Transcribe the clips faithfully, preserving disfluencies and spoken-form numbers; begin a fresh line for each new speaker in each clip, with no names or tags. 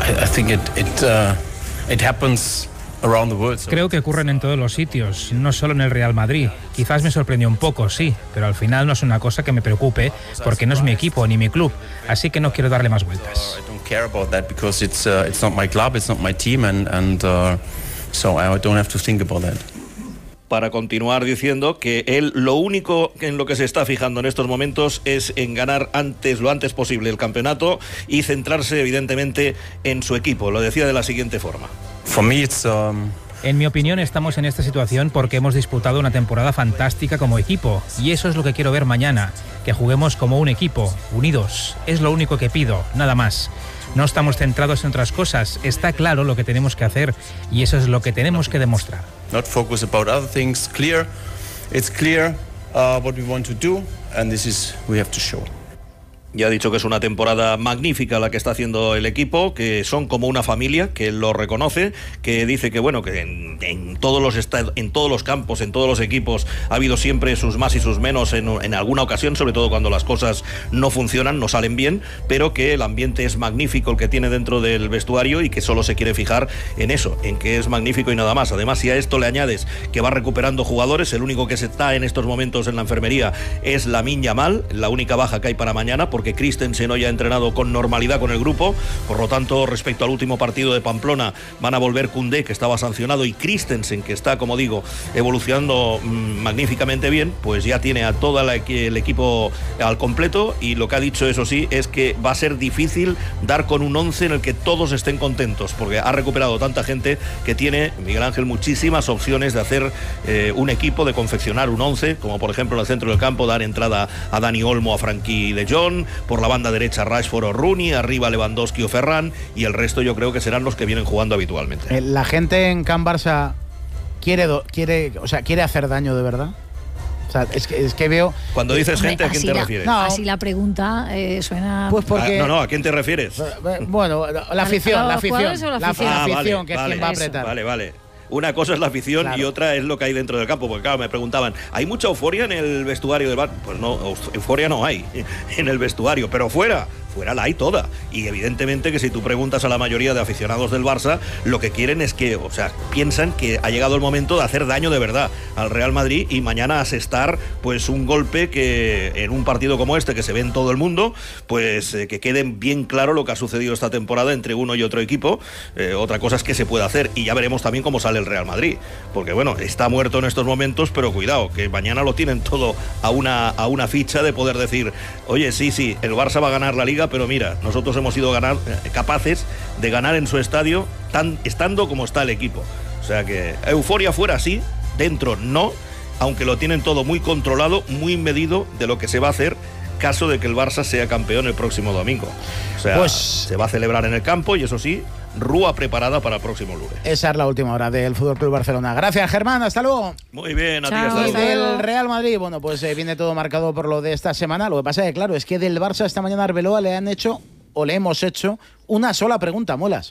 I, I think it it uh, it happens around the world. So.
Creo que ocurren en todos los sitios, no solo en el Real Madrid. Quizás me sorprendió un poco, sí, pero al final no es una cosa que me preocupe porque no es mi equipo ni mi club, así que no quiero darle más vueltas.
I don't care about that because it's uh, it's not my club, it's not my team, and and uh, so I don't have to think about that.
Para continuar diciendo que él lo único en lo que se está fijando en estos momentos es en ganar antes lo antes posible el campeonato y centrarse evidentemente en su equipo. Lo decía de la siguiente forma.
For me it's um...
En mi opinión estamos en esta situación porque hemos disputado una temporada fantástica como equipo y eso es lo que quiero ver mañana, que juguemos como un equipo, unidos. Es lo único que pido, nada más. No estamos centrados en otras cosas, está claro lo que tenemos que hacer y eso es lo que tenemos que demostrar.
Not focus about other things, clear. It's clear uh, what we want to do and this is we have to show.
Ya ha dicho que es una temporada magnífica la que está haciendo el equipo, que son como una familia, que él lo reconoce, que dice que bueno, que en, en todos los estados, en todos los campos, en todos los equipos ha habido siempre sus más y sus menos en, en alguna ocasión, sobre todo cuando las cosas no funcionan, no salen bien, pero que el ambiente es magnífico el que tiene dentro del vestuario y que solo se quiere fijar en eso, en que es magnífico y nada más. Además, si a esto le añades que va recuperando jugadores, el único que se está en estos momentos en la enfermería es Lamine Yamal, la única baja que hay para mañana, porque Christensen hoy ha entrenado con normalidad con el grupo, por lo tanto, respecto al último partido de Pamplona, van a volver Koundé, que estaba sancionado, y Christensen, que está, como digo, evolucionando mmm, magníficamente bien, pues ya tiene a todo la, el equipo al completo, y lo que ha dicho, eso sí, es que va a ser difícil dar con un once en el que todos estén contentos, porque ha recuperado tanta gente que tiene, Miguel Ángel, muchísimas opciones de hacer eh, un equipo, de confeccionar un once, como por ejemplo en el centro del campo, dar entrada a Dani Olmo, a Frenkie de Jong, por la banda derecha Rashford o Rooney, arriba Lewandowski o Ferran, y el resto yo creo que serán los que vienen jugando habitualmente.
La gente en Can Barça quiere, do, quiere, o sea, quiere hacer daño de verdad. O sea, es que, es que veo...
Cuando dices
Hombre,
gente, ¿a quién te
la,
refieres?
No, así la pregunta eh, suena...
Pues porque...
Ah, no, no, ¿a quién te refieres?
Bueno, la afición, la afición.
La
afición,
la
afición,
ah,
la
vale,
afición que
vale,
es quien va a apretar.
Vale, vale. Una cosa es la afición, claro, y otra es lo que hay dentro del campo, porque claro, me preguntaban, ¿hay mucha euforia en el vestuario del Barça? Pues no, euforia no hay en el vestuario, pero fuera, fuera la hay toda. Y evidentemente que si tú preguntas a la mayoría de aficionados del Barça, lo que quieren es que, o sea, piensan que ha llegado el momento de hacer daño de verdad al Real Madrid y mañana asestar pues un golpe que en un partido como este, que se ve en todo el mundo, pues eh, que quede bien claro lo que ha sucedido esta temporada entre uno y otro equipo. Eh, otra cosa es que se puede hacer, y ya veremos también cómo sale el Real Madrid, porque bueno, está muerto en estos momentos, pero cuidado, que mañana lo tienen todo a una, a una ficha de poder decir, oye, sí, sí, el Barça va a ganar la Liga, pero mira, nosotros hemos sido ganar, capaces de ganar en su estadio tan, estando como está el equipo. O sea que euforia fuera sí, dentro no, aunque lo tienen todo muy controlado, muy medido de lo que se va a hacer caso de que el Barça sea campeón el próximo domingo. O sea, pues se va a celebrar en el campo y eso sí, rúa preparada para el próximo lunes.
Esa es la última hora del Fútbol Club Barcelona. Gracias, Germán, hasta luego.
Muy bien, a ti,
Chao.
hasta
Y
luego.
del Real Madrid, bueno, pues eh, viene todo marcado por lo de esta semana. Lo que pasa es que, claro, es que del Barça esta mañana a Arbeloa le han hecho, o le hemos hecho, una sola pregunta, Muelas.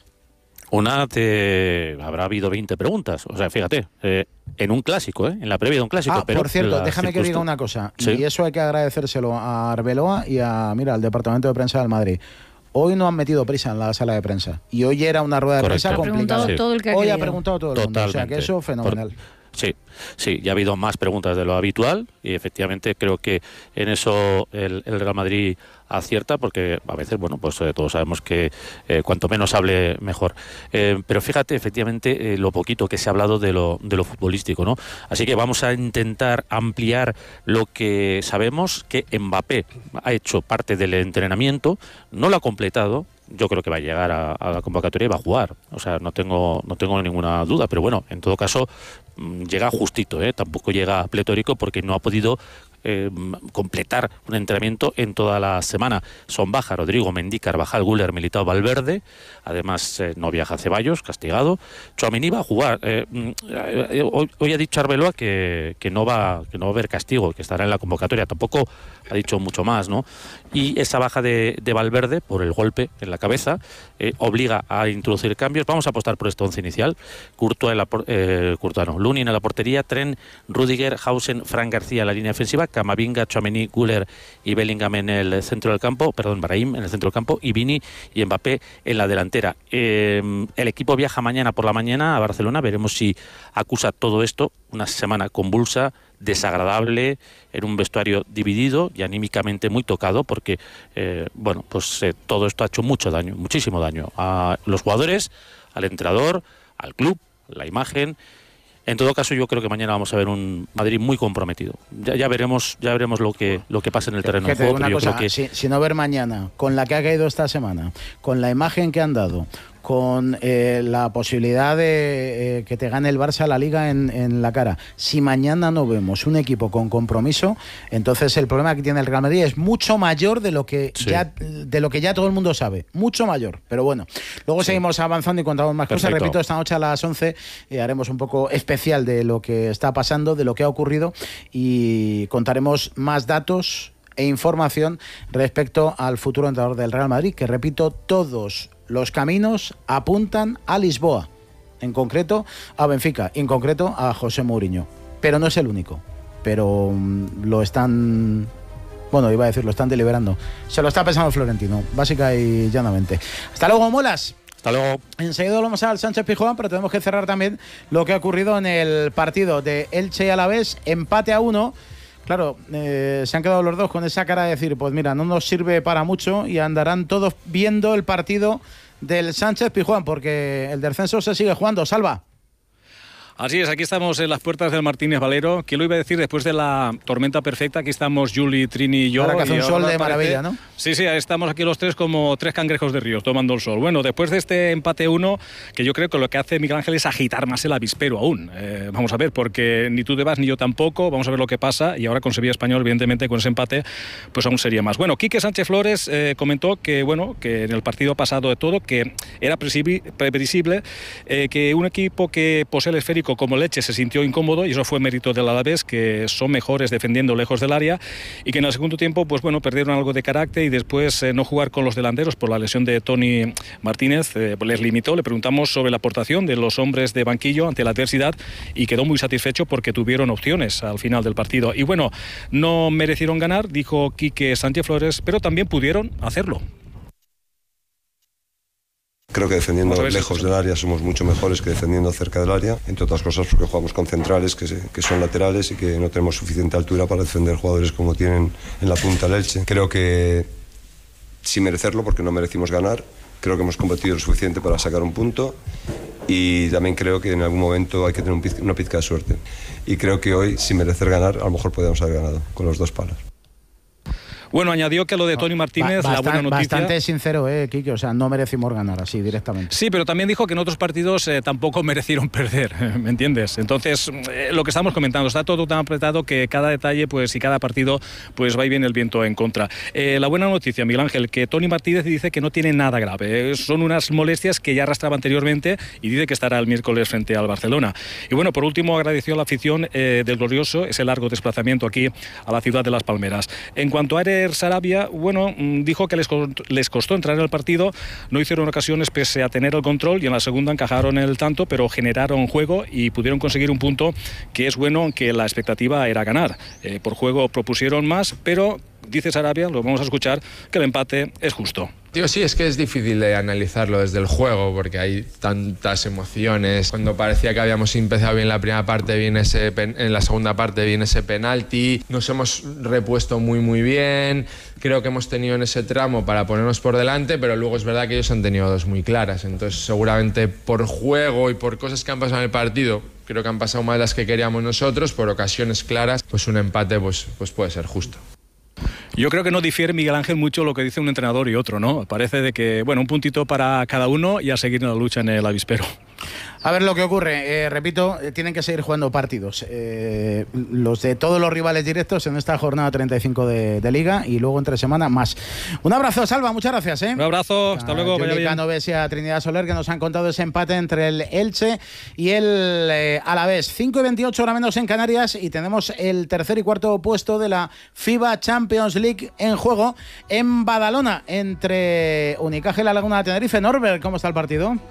Una te... habrá habido veinte preguntas. O sea, fíjate, eh, en un clásico, ¿eh? En la previa de un clásico.
Ah,
pero
por cierto, déjame que diga una cosa.
¿Sí?
Y eso hay que agradecérselo a Arbeloa y a, mira, al Departamento de Prensa del Madrid. Hoy no han metido prisa en la sala de prensa. Y hoy era una rueda de
Correcto.
prensa
Ha preguntado
complicada.
todo el que ha
Hoy
querido.
ha preguntado todo el mundo. O sea, que eso fenomenal.
Por... Sí, sí, ya ha habido más preguntas de lo habitual y efectivamente creo que en eso el, el Real Madrid acierta, porque a veces, bueno, pues eh, todos sabemos que eh, cuanto menos hable, mejor. Eh, pero fíjate, efectivamente, eh, lo poquito que se ha hablado de lo, de lo futbolístico, ¿no? Así que vamos a intentar ampliar lo que sabemos, que Mbappé ha hecho parte del entrenamiento, no lo ha completado. Yo creo que va a llegar a, a la convocatoria y va a jugar. O sea, no tengo, no tengo ninguna duda, pero bueno, en todo caso, llega justito, ¿eh? Tampoco llega pletórico porque no ha podido eh, completar un entrenamiento en toda la semana. Son baja Rodrigo, Mendy, Carvajal, Güler, Militao, Valverde. Además, eh, no viaja Ceballos, castigado. Tchouaméni va a jugar. Eh, eh, hoy, hoy ha dicho Arbeloa que, que, no va, que no va a haber castigo, que estará en la convocatoria. Tampoco ha dicho mucho más, ¿no? Y esa baja de, de Valverde, por el golpe en la cabeza, eh, obliga a introducir cambios. Vamos a apostar por este once inicial. Courtois en la, eh, Courtois no, Lunin en la portería, Trent, Rüdiger, Hausen, Fran García en la línea defensiva, Camavinga, Tchouaméni, Güler y Bellingham en el centro del campo, perdón, Brahim en el centro del campo, y Vini y Mbappé en la delantera. Eh, el equipo viaja mañana por la mañana a Barcelona, veremos si acusa todo esto, una semana convulsa, desagradable, en un vestuario dividido y anímicamente muy tocado, porque eh, bueno, pues eh, todo esto ha hecho mucho daño, muchísimo daño a los jugadores, al entrenador, al club, la imagen. En todo caso, yo creo que mañana vamos a ver un Madrid muy comprometido. Ya, ya veremos, ya veremos lo que lo que pasa en el terreno de juego. Pero yo creo que
si, si no ver mañana, con la que ha caído esta semana, con la imagen que han dado, con eh, la posibilidad de eh, que te gane el Barça la Liga en, en la cara. Si mañana no vemos un equipo con compromiso, entonces el problema que tiene el Real Madrid es mucho mayor de lo que sí. ya de lo que ya todo el mundo sabe. Mucho mayor. Pero bueno, luego sí. seguimos avanzando y contamos más Perfecto. cosas. Repito, esta noche a las once eh, haremos un poco especial de lo que está pasando, de lo que ha ocurrido, y contaremos más datos e información respecto al futuro entrenador del Real Madrid, que repito, todos los caminos apuntan a Lisboa, en concreto a Benfica, en concreto a José Mourinho. Pero no es el único. Pero um, lo están... Bueno, iba a decir, lo están deliberando. Se lo está pensando Florentino, básica y llanamente. Hasta luego, Muelas.
Hasta luego.
Enseguida vamos al Sánchez-Pizjuán, pero tenemos que cerrar también lo que ha ocurrido en el partido de Elche y Alavés. Empate a uno. Claro, eh, se han quedado los dos con esa cara de decir, pues mira, no nos sirve para mucho, y andarán todos viendo el partido del Sánchez-Pizjuán, porque el descenso se sigue jugando. Salva.
Así es, aquí estamos en las puertas del Martínez Valero. ¿Qué lo iba a decir después de la tormenta perfecta? Aquí estamos Juli, Trini y yo.
Ahora que hace un sol de
parece...
maravilla, ¿no?
Sí, sí, estamos aquí los tres como tres cangrejos de río tomando el sol. Bueno, después de este empate uno, que yo creo que lo que hace Miguel Ángel es agitar más el avispero aún. Eh, vamos a ver, porque ni tú te vas ni yo tampoco. Vamos a ver lo que pasa. Y ahora con Sevilla Español, evidentemente, con ese empate, pues aún sería más. Bueno, Quique Sánchez Flores eh, comentó que, bueno, que en el partido pasado de todo, que era previsible eh, que un equipo que posee el esférico como Leche se sintió incómodo, y eso fue mérito del Alavés, que son mejores defendiendo lejos del área, y que en el segundo tiempo, pues bueno, perdieron algo de carácter, y después eh, no jugar con los delanteros por la lesión de Tony Martínez eh, les limitó. Le preguntamos sobre la aportación de los hombres de banquillo ante la adversidad, y quedó muy satisfecho porque tuvieron opciones al final del partido. Y bueno, no merecieron ganar, dijo Quique Sánchez Flores, pero también pudieron hacerlo.
Creo que defendiendo lejos del área somos mucho mejores que defendiendo cerca del área, entre otras cosas porque jugamos con centrales que, se, que son laterales y que no tenemos suficiente altura para defender jugadores como tienen en la punta el Elche. Creo que sin merecerlo, porque no merecimos ganar, creo que hemos competido lo suficiente para sacar un punto, y también creo que en algún momento hay que tener un pizca, una pizca de suerte, y creo que hoy, sin merecer ganar, a lo mejor podríamos haber ganado con los dos palos.
Bueno, añadió que lo de Tony Martínez,
ba-
la buena noticia...
Bastante sincero, eh, Quique, o sea, no merecimos ganar así directamente.
Sí, pero también dijo que en otros partidos eh, tampoco merecieron perder, ¿me entiendes? Entonces, eh, lo que estamos comentando, está todo tan apretado que cada detalle, pues, y cada partido, pues va y viene el viento en contra. Eh, la buena noticia, Miguel Ángel, que Tony Martínez dice que no tiene nada grave, eh, son unas molestias que ya arrastraba anteriormente, y dice que estará el miércoles frente al Barcelona. Y bueno, por último, agradeció a la afición eh, del Glorioso ese largo desplazamiento aquí a la ciudad de Las Palmeras. En cuanto a Erer Sarabia, bueno, dijo que les, les costó entrar en el partido, no hicieron ocasiones pese a tener el control, y en la segunda encajaron el tanto, pero generaron juego y pudieron conseguir un punto que es bueno, aunque la expectativa era ganar. Eh, por juego propusieron más, pero dice Sarabia, lo vamos a escuchar, que el empate es justo.
Tío, sí, es que es difícil de analizarlo desde el juego porque hay tantas emociones. Cuando parecía que habíamos empezado bien la primera parte, viene ese pen, en la segunda parte viene ese penalti. Nos hemos repuesto muy muy bien. Creo que hemos tenido en ese tramo para ponernos por delante, pero luego es verdad que ellos han tenido dos muy claras. Entonces seguramente por juego y por cosas que han pasado en el partido, creo que han pasado más las que queríamos nosotros, por ocasiones claras, pues un empate pues, pues puede ser justo.
Yo creo que no difiere Miguel Ángel mucho lo que dice un entrenador y otro, ¿no? Parece de que, bueno, un puntito para cada uno y a seguir en la lucha en el avispero.
A ver lo que ocurre, eh, repito, eh, tienen que seguir jugando partidos. Eh, los de todos los rivales directos en esta jornada treinta y cinco de, de Liga, y luego entre semana más. Un abrazo, Salva, muchas gracias. ¿eh?
Un abrazo, hasta a luego.
Juli Canoves y a Trinidad Soler, que nos han contado ese empate entre el Elche y el eh, Alavés. cinco y veintiocho, hora menos en Canarias, y tenemos el tercer y cuarto puesto de la FIBA Champions League en juego en Badalona, entre Unicaja y la Laguna de Tenerife. Norbert, ¿cómo está el partido?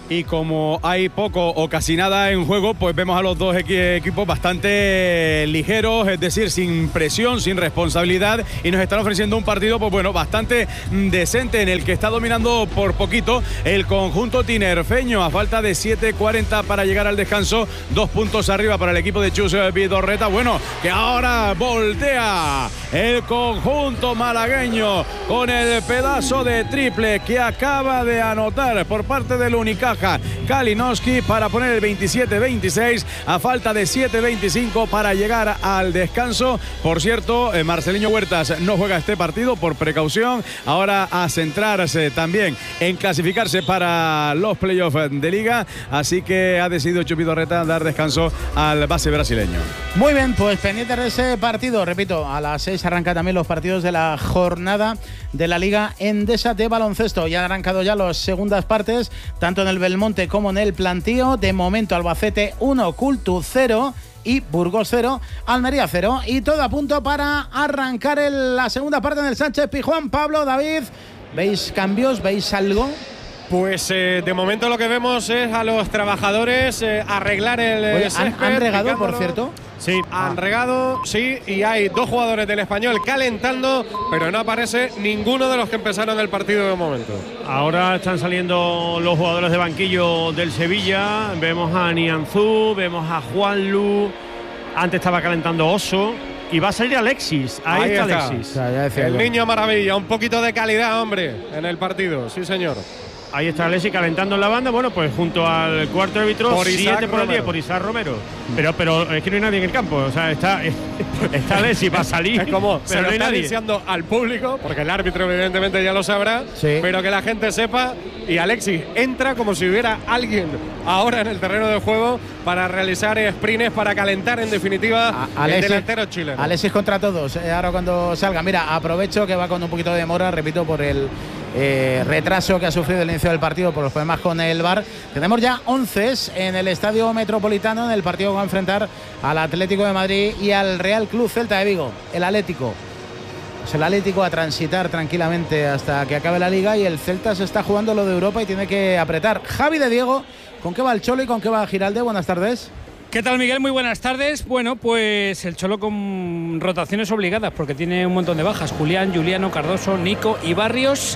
y como hay poco o casi nada en juego, pues vemos a los dos equi- equipos bastante ligeros, es decir, sin presión, sin responsabilidad, y nos están ofreciendo un partido, pues bueno, bastante decente, en el que está dominando por poquito el conjunto tinerfeño, a falta de siete cuarenta para llegar al descanso, dos puntos arriba para el equipo de Chus Vidorreta. Bueno, que ahora voltea el conjunto malagueño con el pedazo de triple que acaba de anotar por parte del Unicaja Kalinowski para poner el veintisiete veintiséis a falta de siete veinticinco para llegar al descanso. Por cierto, eh, Marceliño Huertas no juega este partido por precaución, ahora a centrarse también en clasificarse para los playoffs de liga, así que ha decidido Chus Vidorreta dar descanso al base brasileño.
Muy bien, pues pendientes de ese partido, repito, a las seis arranca también los partidos de la jornada de la Liga Endesa de baloncesto. Ya han arrancado ya las segundas partes, tanto en el Belmonte como en el Plantío. De momento Albacete uno, Cultu cero y Burgos cero, Almería cero. Y todo a punto para arrancar el, la segunda parte en el Sánchez Pizjuán. Pablo, David, ¿veis cambios? ¿Veis algo?
Pues eh, de momento lo que vemos es a los trabajadores eh, arreglar el
Oye,
césped.
¿han, ¿Han regado,
picándolo.
por cierto?
Sí, han regado, sí, y hay dos jugadores del Español calentando, pero no aparece ninguno de los que empezaron el partido de momento.
Ahora están saliendo los jugadores de banquillo del Sevilla. Vemos a Nianzú, vemos a Juanlu. Antes estaba calentando Oso. Y va a salir Alexis. Ahí, Ahí está, está Alexis.
O sea, ya decía el yo. Niño maravilla, un poquito de calidad, hombre, en el partido. Sí, señor.
Ahí está Alexis calentando en la banda, bueno, pues junto al cuarto árbitro, siete por el diez, por Isaac Romero. Pero, pero es que no hay nadie en el campo, o sea, está, está Alexis para salir.
Es como
pero
se lo
no hay
está
nadie.
diciendo al público, porque el árbitro evidentemente ya lo sabrá, sí. Pero que la gente sepa, y Alexis entra como si hubiera alguien ahora en el terreno de juego para realizar sprints, para calentar en definitiva a, el Alexis, delantero chileno.
Alexis contra todos, eh, ahora cuando salga. Mira, aprovecho que va con un poquito de demora, repito, por el Eh, retraso que ha sufrido el inicio del partido por los problemas con el V A R. Tenemos ya once en el Estadio Metropolitano en el partido que va a enfrentar al Atlético de Madrid y al Real Club Celta de Vigo. El Atlético, pues el Atlético a transitar tranquilamente hasta que acabe la Liga, y el Celta se está jugando lo de Europa y tiene que apretar. Javi de Diego, ¿con qué va el Cholo y con qué va Giralde? Buenas tardes.
¿Qué tal, Miguel? Muy buenas tardes. Bueno, pues el Cholo con rotaciones obligadas porque tiene un montón de bajas. Julián, Juliano, Cardoso, Nico y Barrios.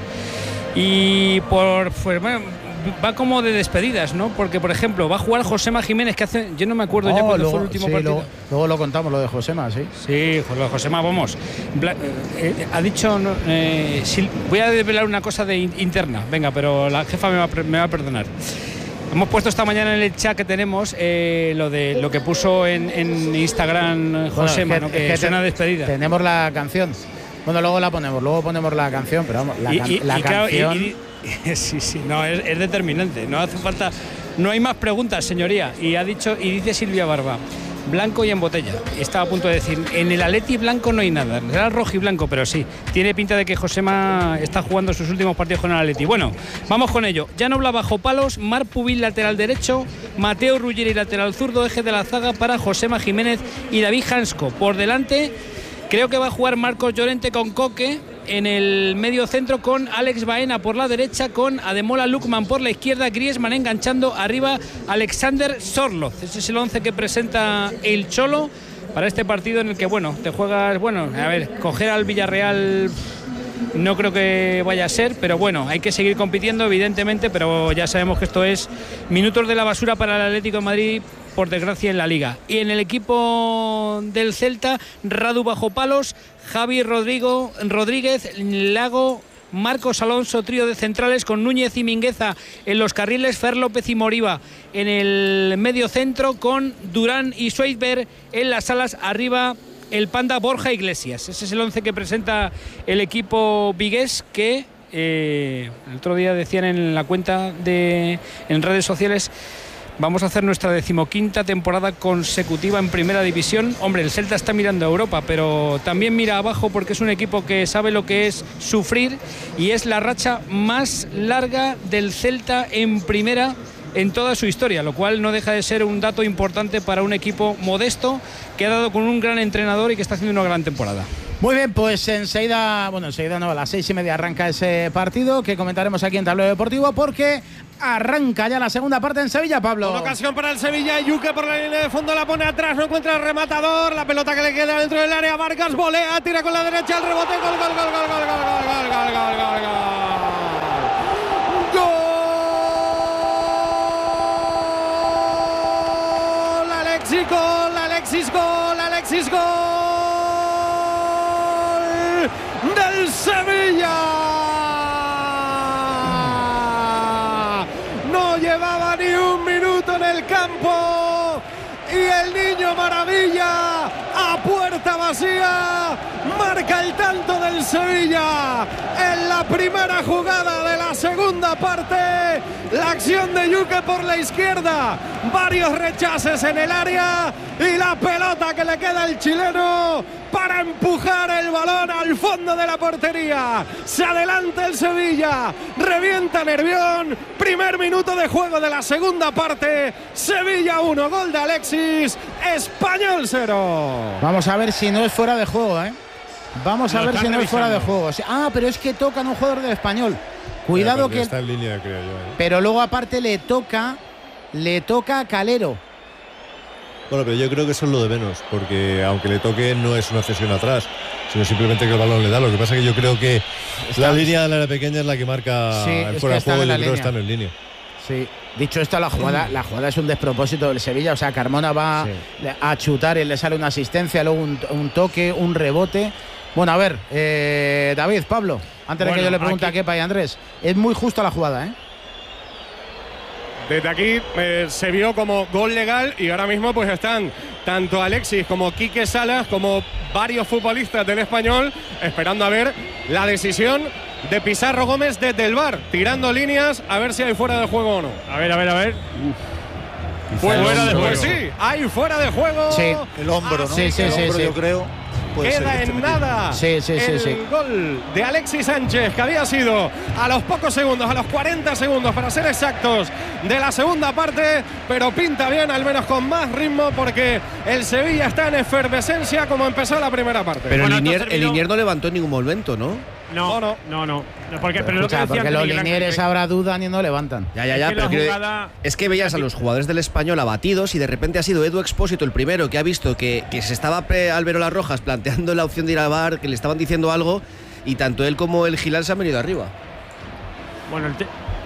Y por pues, bueno, va como de despedidas, ¿no? Porque, por ejemplo, va a jugar Josema Jiménez, que hace... Yo no me acuerdo oh, ya cuándo fue el último
sí,
partido.
Luego, luego lo contamos, lo de Josema, sí.
Sí, lo de Josema, vamos. Bla, eh, ha dicho... Eh, si, voy a desvelar una cosa de in, interna, venga, pero la jefa me va, me va a perdonar. Hemos puesto esta mañana en el chat que tenemos eh, lo de lo que puso en, en Instagram Josema, bueno, es que, ¿no? que, es que suena te, despedida.
Tenemos la canción. Bueno, luego la ponemos, luego ponemos la canción, pero vamos, la,
y,
can,
y,
la
y
canción...
Y, y, sí, sí, no, es, es determinante, no hace falta... No hay más preguntas, señoría. Y ha dicho, y dice Silvia Barba, blanco y en botella. Estaba a punto de decir, en el Atleti blanco no hay nada, será rojo y blanco, pero sí, tiene pinta de que Josema está jugando sus últimos partidos con el Atleti. Bueno, vamos con ello. Janobla bajo palos, Marc Pubil lateral derecho, Mateo Ruggeri lateral zurdo, eje de la zaga para Josema Jiménez y David Hansko. Por delante, creo que va a jugar Marcos Llorente con Coque. En el medio centro con Alex Baena por la derecha, con Ademola Lookman por la izquierda, Griezmann enganchando arriba Alexander Sorloth. Ese es el once que presenta el Cholo para este partido en el que, bueno, te juegas, bueno, a ver, coger al Villarreal no creo que vaya a ser, pero bueno, hay que seguir compitiendo evidentemente, pero ya sabemos que esto es minutos de la basura para el Atlético de Madrid, por desgracia, en la Liga. Y en el equipo del Celta, Radu bajo palos, Javi Rodrigo, Rodríguez, Lago, Marcos Alonso, trío de centrales con Núñez y Mingueza en los carriles, Fer López y Moriba en el medio centro, con Durán y Schweitberg en las alas, arriba el Panda Borja Iglesias. Ese es el once que presenta el equipo vigués, que eh, el otro día decían en la cuenta de en redes sociales: vamos a hacer nuestra decimoquinta temporada consecutiva en Primera División. Hombre, el Celta está mirando a Europa, pero también mira abajo porque es un equipo que sabe lo que es sufrir, y es la racha más larga del Celta en Primera en toda su historia, lo cual no deja de ser un dato importante para un equipo modesto que ha dado con un gran entrenador y que está haciendo una gran temporada.
Muy bien, pues enseguida, bueno, enseguida no, a las seis y media arranca ese partido que comentaremos aquí en Tablero Deportivo porque arranca ya la segunda parte en Sevilla, Pablo.
Una ocasión para el Sevilla, Yuque por la línea de fondo la pone atrás, no encuentra el rematador, la pelota que le queda dentro del área, Vargas volea, tira con la derecha, el rebote, gol, gol, gol, gol, gol, gol, gol, gol, gol, gol, gol, gol, Alexis, gol, Alexis, gol, Alexis, gol del Sevilla. No llevaba ni un minuto en el campo y el niño maravilla a puerta vacía marca el tanto del Sevilla en la primera jugada de la segunda parte. La acción de Yuque por la izquierda, varios rechaces en el área y la pelota que le queda al chileno para empujar el balón al fondo de la portería. Se adelanta el Sevilla, revienta Nervión, primer minuto de juego de la segunda parte. Sevilla uno, gol de Alexis, Español cero.
Vamos a ver si no es fuera de juego, ¿eh? Vamos a ver si no es fuera de juego. Ah, pero es que tocan un jugador del Español. Cuidado que
está en línea, creo yo, ¿eh?
Pero luego aparte le toca le toca a Calero.
Bueno, pero yo creo que eso es lo de menos, porque aunque le toque no es una cesión atrás, sino simplemente que el balón le da. Lo que pasa es que yo creo que está, la línea de la área pequeña es la que marca
sí,
el fuera de juego y yo creo que están en línea.
Sí. Dicho esto, la jugada, la jugada es un despropósito del Sevilla. O sea, Carmona va sí. a chutar y le sale una asistencia, luego un, un toque, un rebote. Bueno, a ver, eh, David, Pablo, antes bueno, de que yo le pregunte aquí a Kepa y Andrés, es muy justa la jugada, ¿eh?
Desde aquí eh, se vio como gol legal y ahora mismo pues están tanto Alexis como Quique Salas como varios futbolistas del Español esperando a ver la decisión de Pizarro Gómez desde el V A R, tirando líneas a ver si hay fuera de juego o no.
A ver, a ver, a ver.
Fuera, fuera de juego. Pues sí, hay fuera de juego.
Sí.
El hombro, ¿no?
Sí, sí,
el
sí,
hombro,
sí.
yo creo.
Queda en nada
sí, sí, sí,
el
sí.
gol de Alexis Sánchez, que había sido a los pocos segundos, a los cuarenta segundos para ser exactos de la segunda parte, pero pinta bien, al menos con más ritmo, porque el Sevilla está en efervescencia como empezó la primera parte.
Pero
bueno,
el Linier, el Linier no levantó en ningún momento, ¿no?
No, no, no, no. Porque, pero
escucha,
lo que
porque los linieres ahora dudan y no levantan.
Ya, ya, ya.
Es que,
pero que,
jugada...
es que veías a los jugadores del Español abatidos y de repente ha sido Edu Expósito el primero que ha visto que, que se estaba Alberola Rojas planteando la opción de ir al V A R, que le estaban diciendo algo, y tanto él como el Gilán se han venido arriba.
Bueno, el, te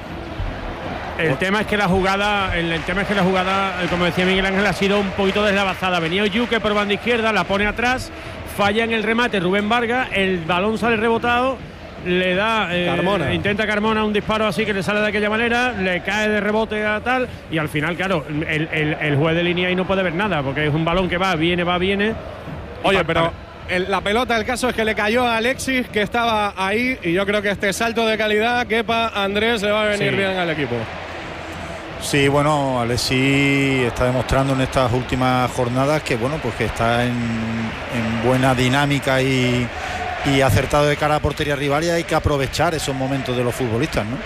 el tema es que la jugada, el, el tema es que la jugada, como decía Miguel Ángel, ha sido un poquito deslavazada. Venía Yuque por banda izquierda, la pone atrás, falla en el remate Rubén Vargas, el balón sale rebotado. Le da, eh,
Carmona.
intenta Carmona un disparo así que le sale de aquella manera, le cae de rebote a tal, y al final, claro, el, el, el juez de línea ahí no puede ver nada, porque es un balón que va, viene, va, viene.
Oye, pero el, la pelota, el caso es que le cayó a Alexis, que estaba ahí, y yo creo que este salto de calidad, Kepa, Andrés, le va a venir sí. bien al equipo.
Sí, bueno, Alexis está demostrando en estas últimas jornadas que, bueno, pues que está en, en buena dinámica y y acertado de cara a portería rival, y hay que aprovechar esos momentos de los futbolistas, ¿no?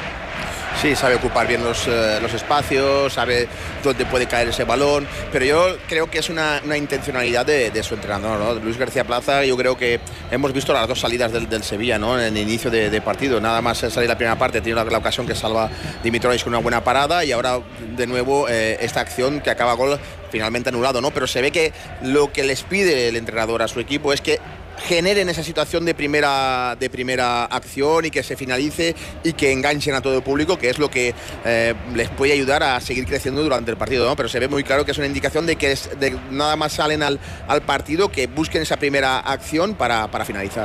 Sí, sabe ocupar bien los, eh, los espacios, sabe dónde puede caer ese balón, pero yo creo que es una, una intencionalidad de, de su entrenador, ¿no? Luis García Plaza. Yo creo que hemos visto las dos salidas del, del Sevilla, ¿no? En el inicio de, de partido, nada más salir la primera parte, tiene la, la ocasión que salva Dimitrovic con una buena parada, y ahora de nuevo eh, esta acción que acaba gol finalmente anulado, ¿no? Pero se ve que lo que les pide el entrenador a su equipo es que generen esa situación de primera, de primera acción y que se finalice y que enganchen a todo el público, que es lo que eh, les puede ayudar a seguir creciendo durante el partido, ¿no? Pero se ve muy claro que es una indicación de que es, de nada más salen al, al partido, que busquen esa primera acción para, para finalizar.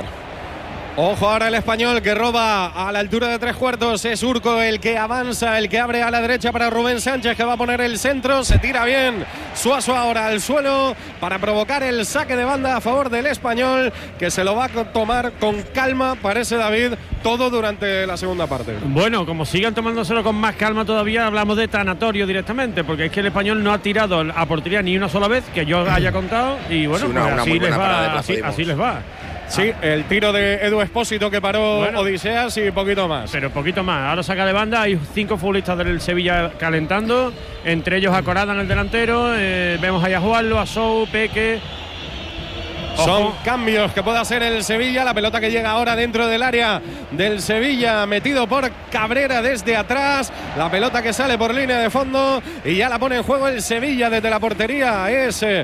Ojo ahora el Español, que roba a la altura de tres cuartos. Es Urco el que avanza, el que abre a la derecha para Rubén Sánchez, que va a poner el centro. Se tira bien Suazo ahora al suelo para provocar el saque de banda a favor del Español, que se lo va a tomar con calma, parece, David, todo durante la segunda parte.
Bueno, como sigan tomándoselo con más calma todavía, hablamos de tanatorio directamente, porque es que el Español no ha tirado a portería ni una sola vez que yo haya contado, y bueno, sí, una, pues una así, les va, así, así les va.
Sí, el tiro de Edu Expósito que paró bueno, Odiseas y poquito más.
Pero poquito más. Ahora saca de banda, hay cinco futbolistas del Sevilla calentando, entre ellos a Corada en el delantero, eh, vemos ahí a Juanlo, a Sou, Peque.
Son cambios que puede hacer el Sevilla. La pelota que llega ahora dentro del área del Sevilla, metido por Cabrera desde atrás. La pelota que sale por línea de fondo y ya la pone en juego el Sevilla desde la portería. Es eh,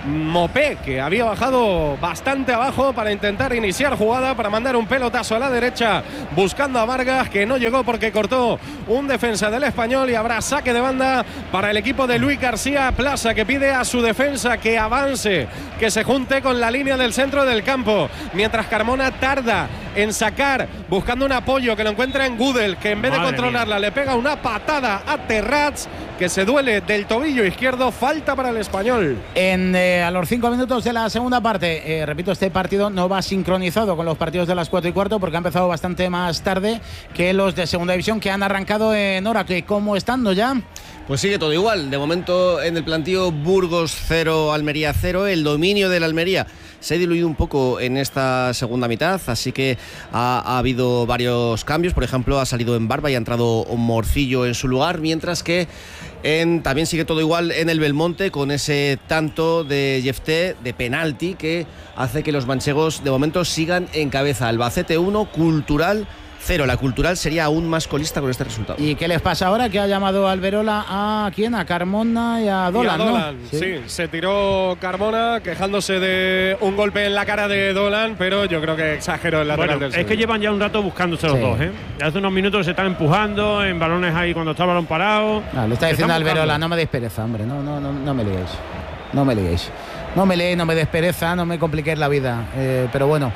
Mopé, que había bajado bastante abajo para intentar iniciar jugada, para mandar un pelotazo a la derecha buscando a Vargas, que no llegó porque cortó un defensa del Español, y habrá saque de banda para el equipo de Luis García Plaza, que pide a su defensa que avance, que se junte con la línea del centro del campo, mientras Carmona tarda en sacar, buscando un apoyo que lo encuentra en Gudel, que en vez Madre de controlarla mía. le pega una patada a Terrats, que se duele del tobillo izquierdo. Falta para el Español.
En, eh, a los cinco minutos de la segunda parte, eh, repito, este partido no va sincronizado con los partidos de las cuatro y cuarto, porque ha empezado bastante más tarde que los de segunda división, que han arrancado en hora. Que ¿Cómo estando ya?
Pues sigue todo igual. De momento en el plantío, Burgos cero, Almería cero. El dominio del Almería se ha diluido un poco en esta segunda mitad, así que ha, ha habido varios cambios. Por ejemplo, ha salido en Barba y ha entrado un Morcillo en su lugar, mientras que en, también sigue todo igual en el Belmonte, con ese tanto de Jefté de penalti que hace que los manchegos de momento sigan en cabeza. Albacete uno, Cultural cero. La Cultural sería aún más colista con este resultado.
¿Y qué les pasa ahora? Que ha llamado Alberola a quién, a Carmona y a Dolan,
y a Dolan,
¿no?
Sí. sí, se tiró Carmona quejándose de un golpe en la cara de Dolan, pero yo creo que exageró el lateral
bueno,
del
es
Sevilla.
que llevan ya un rato buscándose los sí. dos, ¿eh? Hace unos minutos se están empujando en balones ahí cuando está el balón parado.
No, le está diciendo a Alberola, no me deis pereza, hombre, no, no, no, no me liéis. No me liéis. No me leéis, no me des pereza, no me compliquéis la vida. Eh, pero bueno,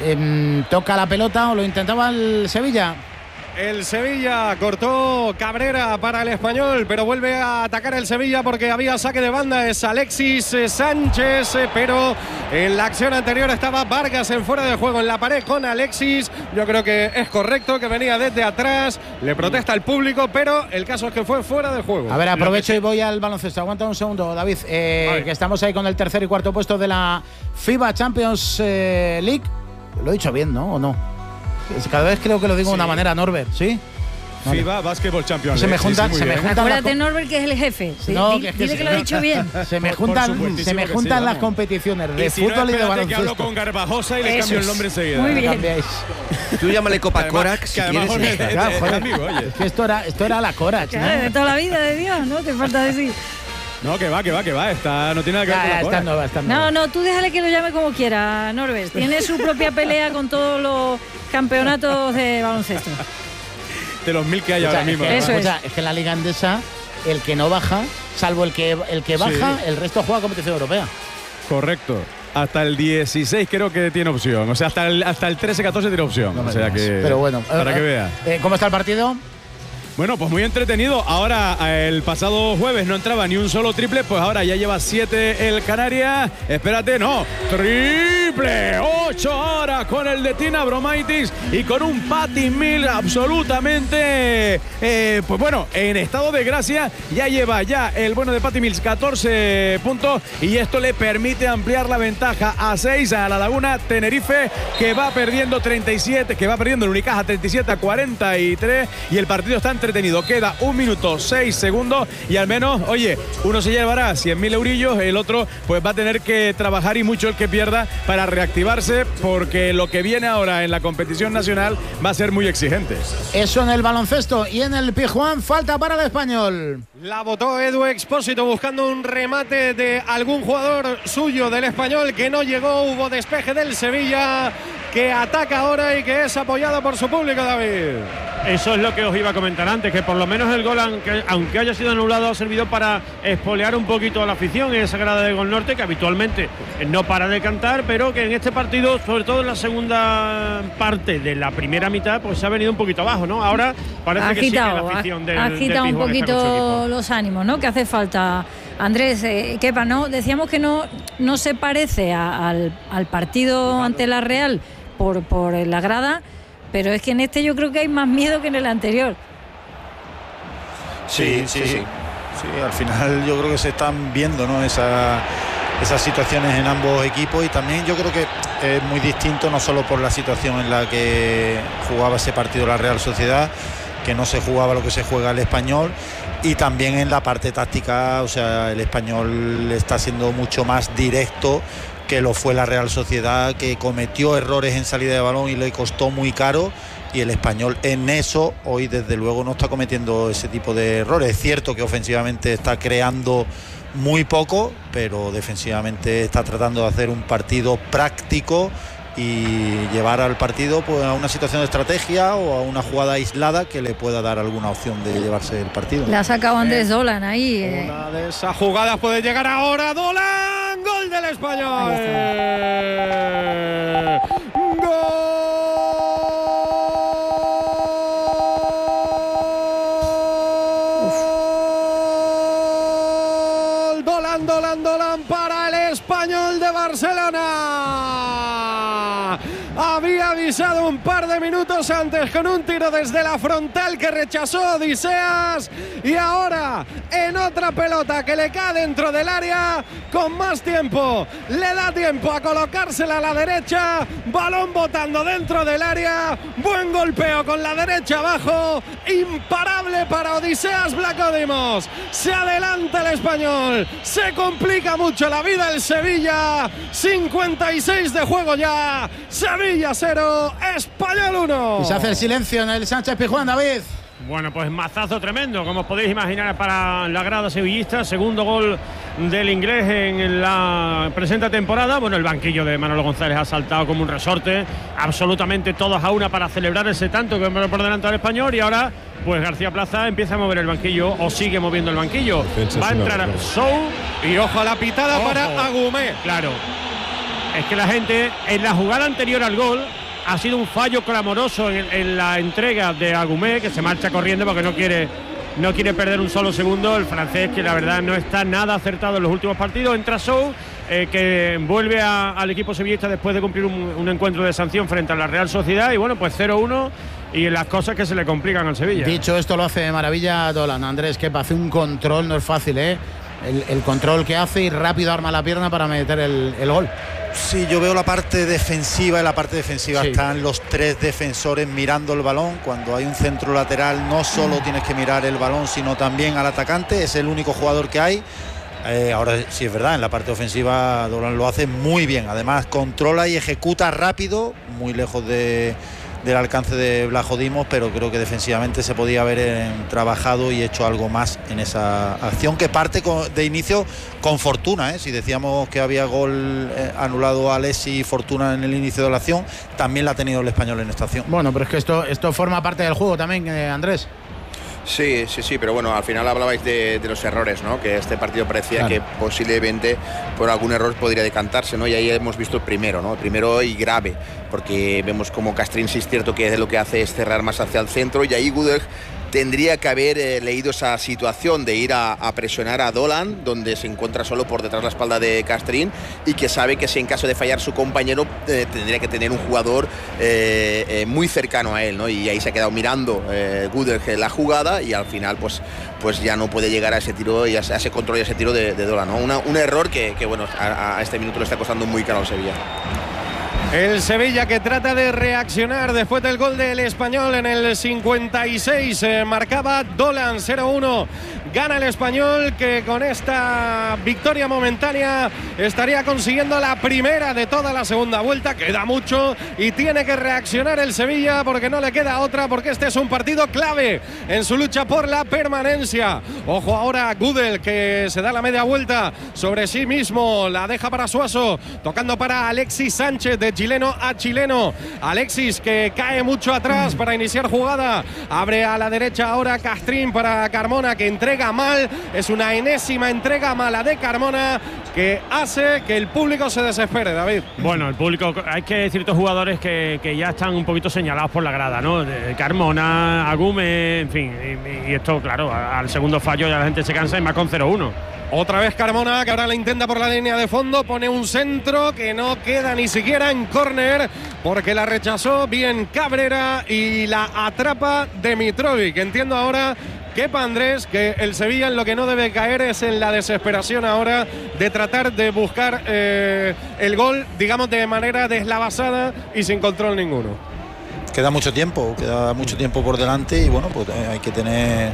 eh, toca la pelota, o lo intentaba el Sevilla.
El Sevilla cortó Cabrera para el Español, pero vuelve a atacar el Sevilla porque había saque de banda. Es Alexis Sánchez, pero en la acción anterior estaba Vargas en fuera de juego, en la pared con Alexis. Yo creo que es correcto, que venía desde atrás, le protesta al público, pero el caso es que fue fuera de juego.
A ver, aprovecho y voy al baloncesto. Aguanta un segundo, David, eh, que estamos ahí con el tercer y cuarto puesto de la FIBA Champions eh, League. Lo he dicho bien, ¿no? ¿O no? Cada vez creo que lo digo de sí. una manera, Norbert, ¿sí? Vale.
FIBA Basketball Champions.
Se me juntan, sí, sí, se me juntan.
Acuérdate, Norbert, que es el jefe. Sí,
no,
di,
que es que
dile
sí,
que lo he dicho bien.
Se me juntan, se me juntan
sí,
las competiciones de
y si
fútbol
no,
y de baloncesto.
Que hablo con Garbajosa y le
Eso
cambio
es.
el nombre enseguida.
Muy bien.
Tú llámale Copa Corax si quieres.
Es, es,
claro, joder,
amigo, oye.
Es que esto era, esto era la Corax, ¿no?
Claro, de toda la vida de Dios, ¿no? Te falta decir.
No, que va, que va, que va. Está, no tiene nada que ver
ya,
con la
está nueva, está nueva.
No, no, tú déjale que lo llame como quiera, Norbert. Tiene su propia pelea con todos los campeonatos de baloncesto.
De los mil que hay
o sea,
ahora mismo.
Es que,
Eso
o sea, es. es que en la Liga Andesa, el que no baja, salvo el que, el que baja, sí. el resto juega competición europea.
Correcto. Hasta el dieciséis creo que tiene opción. O sea, hasta el, hasta el trece catorce tiene opción.
No
o sea que,
pero bueno,
para
eh,
que vea.
Eh, ¿Cómo está el partido?
Bueno, pues muy entretenido. Ahora, el pasado jueves no entraba ni un solo triple, pues ahora ya lleva siete el Canarias. Espérate, no. Triple. Ocho ahora con el de Tina Bromaitis y con un Patty Mills absolutamente, eh, pues bueno, en estado de gracia. Ya lleva ya el bueno de Patty Mills catorce puntos y esto le permite ampliar la ventaja a seis a la Laguna Tenerife, que va perdiendo treinta y siete, que va perdiendo el Unicaja treinta y siete a cuarenta y tres, y el partido está entre entretenido. Queda un minuto seis segundos y al menos, oye, uno se llevará cien mil eurillos, el otro pues va a tener que trabajar, y mucho el que pierda, para reactivarse, porque lo que viene ahora en la competición nacional va a ser muy exigente.
Eso en el baloncesto. Y en el Pijuán, falta para el Español.
La botó Edu Expósito buscando un remate de algún jugador suyo del Español que no llegó. Hubo despeje del Sevilla, que ataca ahora y que es apoyado por su público, David.
Eso es lo que os iba a comentar antes, que por lo menos el gol, aunque, aunque haya sido anulado, ha servido para espolear un poquito a la afición en esa grada de Gol Norte, que habitualmente no para de cantar, pero que en este partido, sobre todo en la segunda parte de la primera mitad, pues se ha venido un poquito abajo, ¿no? Ahora parece
ha
que sí que
agitado,
la afición del,
ha agitado
del
un poquito los ánimos, ¿no? Que hace falta. Andrés, eh, Kepa, ¿no? Decíamos que no, no se parece a, al, al partido ante la Real por, por la grada, pero es que en este yo creo que hay más miedo que en el anterior.
Sí, sí, sí. sí. sí al final yo creo que se están viendo, ¿no? Esa, esas situaciones en ambos equipos, y también yo creo que es muy distinto, no solo por la situación en la que jugaba ese partido la Real Sociedad, que no se jugaba lo que se juega el Español, y también en la parte táctica. O sea, el Español está siendo mucho más directo que lo fue la Real Sociedad, que cometió errores en salida de balón y le costó muy caro. Y el Español en eso hoy desde luego no está cometiendo ese tipo de errores. Es cierto que ofensivamente está creando muy poco, pero defensivamente está tratando de hacer un partido práctico y llevar al partido pues a una situación de estrategia o a una jugada aislada que le pueda dar alguna opción de llevarse el partido.
Le ha sacado Andrés Dolan ahí. Eh.
Una de esas jugadas puede llegar ahora. Dolan, gol del Español. Gol. Dolan, Dolan, Dolan para el Español de Barcelona. Había avisado un par de minutos antes con un tiro desde la frontal que rechazó Odiseas, y ahora en otra pelota que le cae dentro del área con más tiempo, le da tiempo a colocársela a la derecha, balón botando dentro del área, buen golpeo con la derecha abajo, imparable para Odiseas Vlachodimos. Se adelanta el Español, se complica mucho la vida el Sevilla. Cincuenta y seis de juego ya, Sevilla cero, Español uno.
Y se hace el silencio en el Sánchez Pizjuán, David.
Bueno, pues mazazo tremendo, como os podéis imaginar, para la grada sevillista. Segundo gol del inglés en la presente temporada. Bueno, el banquillo de Manolo González ha saltado como un resorte, absolutamente todos a una para celebrar ese tanto que por delante del Español. Y ahora pues García Plaza empieza a mover el banquillo, o sigue moviendo el banquillo.
Defensa,
va a entrar
no,
a Sou
y ojo a la pitada ojo. para Agumé.
Claro, es que la gente en la jugada anterior al gol ha sido un fallo clamoroso en, en la entrega de Agumé, que se marcha corriendo porque no quiere no quiere perder un solo segundo. El francés, que la verdad no está nada acertado en los últimos partidos. Entra Sou, eh, que vuelve a, al equipo sevillista después de cumplir un, un encuentro de sanción frente a la Real Sociedad. Y bueno, pues cero uno y las cosas que se le complican al Sevilla.
Dicho esto, lo hace de maravilla Dolan. Andrés, que hace un control, no es fácil, ¿eh? El, el control que hace y rápido arma la pierna para meter el, el gol.
Sí, yo veo la parte defensiva. En la parte defensiva sí. Están los tres defensores mirando el balón. Cuando hay un centro lateral no solo tienes que mirar el balón, sino también al atacante. Es el único jugador que hay. Eh, ahora sí es verdad, en la parte ofensiva Dolan lo hace muy bien. Además controla y ejecuta rápido, muy lejos de... del alcance de Vlachodimos, pero creo que defensivamente se podía haber eh, trabajado y hecho algo más en esa acción, que parte con, de inicio con Fortuna, ¿eh? Si decíamos que había gol eh, anulado a Alessi y Fortuna en el inicio de la acción, también la ha tenido el Español en esta acción.
Bueno, pero es que esto, esto forma parte del juego también, eh, Andrés.
Sí, sí, sí, pero bueno, al final hablabais de, de los errores, ¿no? Que este partido parecía claro. que posiblemente por algún error podría decantarse, ¿no? Y ahí hemos visto el primero, ¿no? El primero y grave, porque vemos como Castrín, sí es cierto que lo que hace es cerrar más hacia el centro, y ahí Gudelj tendría que haber eh, leído esa situación de ir a, a presionar a Dolan, donde se encuentra solo por detrás de la espalda de Castrín, y que sabe que si en caso de fallar su compañero eh, tendría que tener un jugador eh, eh, muy cercano a él, ¿no? Y ahí se ha quedado mirando eh, Gudelj la jugada, y al final pues, pues ya no puede llegar a ese tiro y a, a ese control y a ese tiro de, de Dolan, ¿no? Una, un error que, que bueno, a, a este minuto le está costando muy caro al Sevilla.
El Sevilla que trata de reaccionar después del gol del Español en el cincuenta y seis. Eh, marcaba Dolan. Cero uno. Gana el Español, que con esta victoria momentánea estaría consiguiendo la primera de toda la segunda vuelta. Queda mucho y tiene que reaccionar el Sevilla, porque no le queda otra, porque este es un partido clave en su lucha por la permanencia. Ojo ahora a Gudelj, que se da la media vuelta sobre sí mismo, la deja para Suaso, tocando para Alexis Sánchez, de chileno a chileno. Alexis, que cae mucho atrás para iniciar jugada, abre a la derecha ahora Castrín para Carmona, que entrega mal. Es una enésima entrega mala de Carmona que hace que el público se desespere, David.
Bueno, el público, hay que decir ciertos jugadores que, que ya están un poquito señalados por la grada, ¿no? De Carmona, Agumé, en fin, y, y esto, claro, al segundo fallo ya la gente se cansa y más con cero uno.
Otra vez Carmona, que ahora la intenta por la línea de fondo, pone un centro que no queda ni siquiera en córner, porque la rechazó bien Cabrera y la atrapa Dimitrovic. Entiendo ahora, Kepa, Andrés, que el Sevilla en lo que no debe caer es en la desesperación ahora de tratar de buscar eh, el gol, digamos, de manera deslavazada y sin control ninguno.
Queda mucho tiempo, queda mucho tiempo por delante, y bueno, pues hay que tener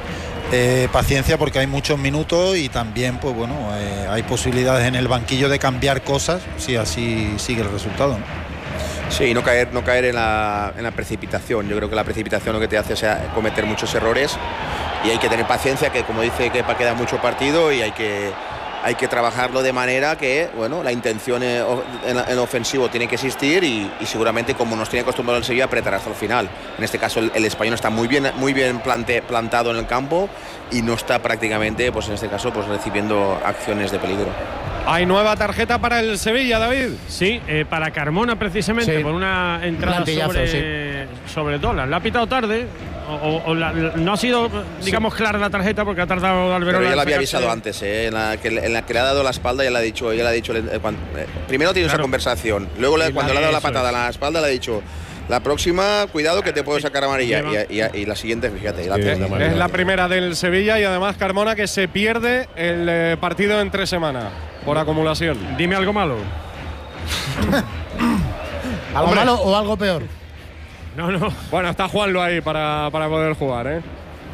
Eh, paciencia porque hay muchos minutos y también pues bueno eh, hay posibilidades en el banquillo de cambiar cosas si así sigue el resultado, ¿no?
Sí, no caer, no caer en, la, en la precipitación. Yo creo que la precipitación lo que te hace es cometer muchos errores y hay que tener paciencia, que como dice Kepa queda mucho partido y hay que, hay que trabajarlo de manera que bueno, la intención en, en ofensivo tiene que existir y, y seguramente como nos tiene acostumbrado el Sevilla apretar hasta el final. En este caso el, el español está muy bien, muy bien plante, plantado en el campo y no está prácticamente, pues en este caso, pues recibiendo acciones de peligro.
Hay nueva tarjeta para el Sevilla, David.
Sí, eh, para Carmona precisamente,
sí.
por una entrada
Plantillazo,
sobre,
sí.
sobre dólar. La ha pitado tarde, o, o la, no ha sido, digamos, sí. clara la tarjeta porque ha tardado Alberola.
Pero ya la había avisado antes, ¿eh? en, la que, en la que le ha dado la espalda ya le ha dicho, ya le ha dicho eh, cuando, eh, primero tiene claro. esa conversación, luego le, cuando le ha dado la patada en la espalda le ha dicho: la próxima, cuidado que te puedo sacar amarilla. Y, y, y la siguiente, fíjate. La
es, es la primera del Sevilla y además Carmona que se pierde el eh, partido en tres semanas por acumulación.
Dime algo malo.
¿Algo Hombre. malo o algo peor?
No, no.
Bueno, está Juanlo ahí para, para poder jugar, ¿eh?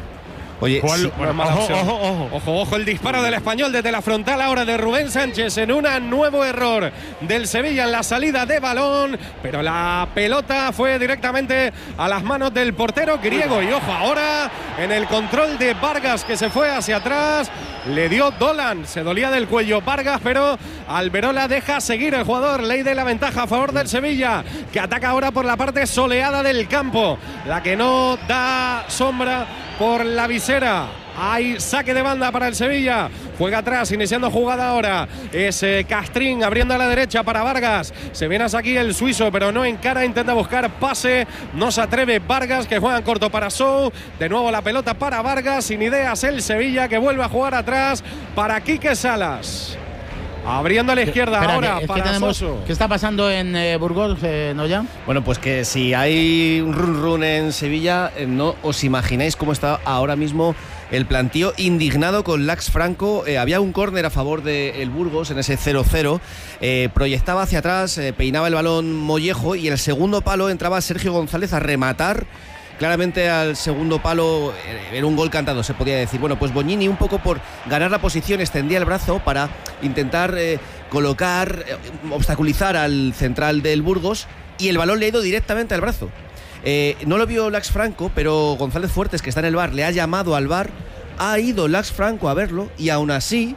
Oye,
Juan,
sí,
bueno, ojo, ojo, ojo, ojo, ojo, el disparo del español desde la frontal ahora de Rubén Sánchez en un nuevo error del Sevilla en la salida de balón, pero la pelota fue directamente a las manos del portero griego y ojo, ahora en el control de Vargas que se fue hacia atrás, le dio Dolan, se dolía del cuello Vargas, pero Alberola deja seguir el jugador, ley de la ventaja a favor del Sevilla, que ataca ahora por la parte soleada del campo, la que no da sombra por la visera. Hay saque de banda para el Sevilla. Juega atrás, iniciando jugada ahora. Es eh, Castrín abriendo a la derecha para Vargas. Se viene hasta aquí el suizo, pero no encara. Intenta buscar pase. No se atreve Vargas, que juega en corto para Sou. De nuevo la pelota para Vargas. Sin ideas el Sevilla, que vuelve a jugar atrás para Quique Salas. Abriendo a la izquierda
Espera,
ahora
que,
para
que tenemos,
Soso.
¿Qué está pasando en eh, Burgos, eh, Noya?
Bueno, pues que si hay un run run en Sevilla, eh, no os imagináis cómo está ahora mismo el plantío indignado con Lax Franco. Eh, había un córner a favor del Burgos en ese cero cero. Eh, proyectaba hacia atrás, eh, peinaba el balón Mollejo y en el segundo palo entraba Sergio González a rematar. Claramente al segundo palo era un gol cantado, se podía decir. Bueno, pues Bognini un poco por ganar la posición extendía el brazo para intentar eh, colocar, eh, obstaculizar al central del Burgos y el balón le ha ido directamente al brazo. Eh, no lo vio Lax Franco, pero González Fuertes, que está en el V A R, le ha llamado al V A R, ha ido Lax Franco a verlo y aún así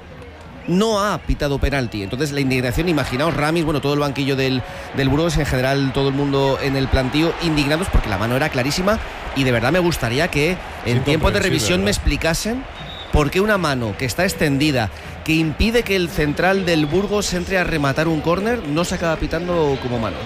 no ha pitado penalti. Entonces la indignación, imaginaos Ramis, bueno, todo el banquillo del, del Burgos, en general todo el mundo en el plantío indignados porque la mano era clarísima y de verdad me gustaría que en tiempo de revisión me explicasen por qué una mano que está extendida, que impide que el central del Burgos entre a rematar un córner, no se acaba pitando como mano.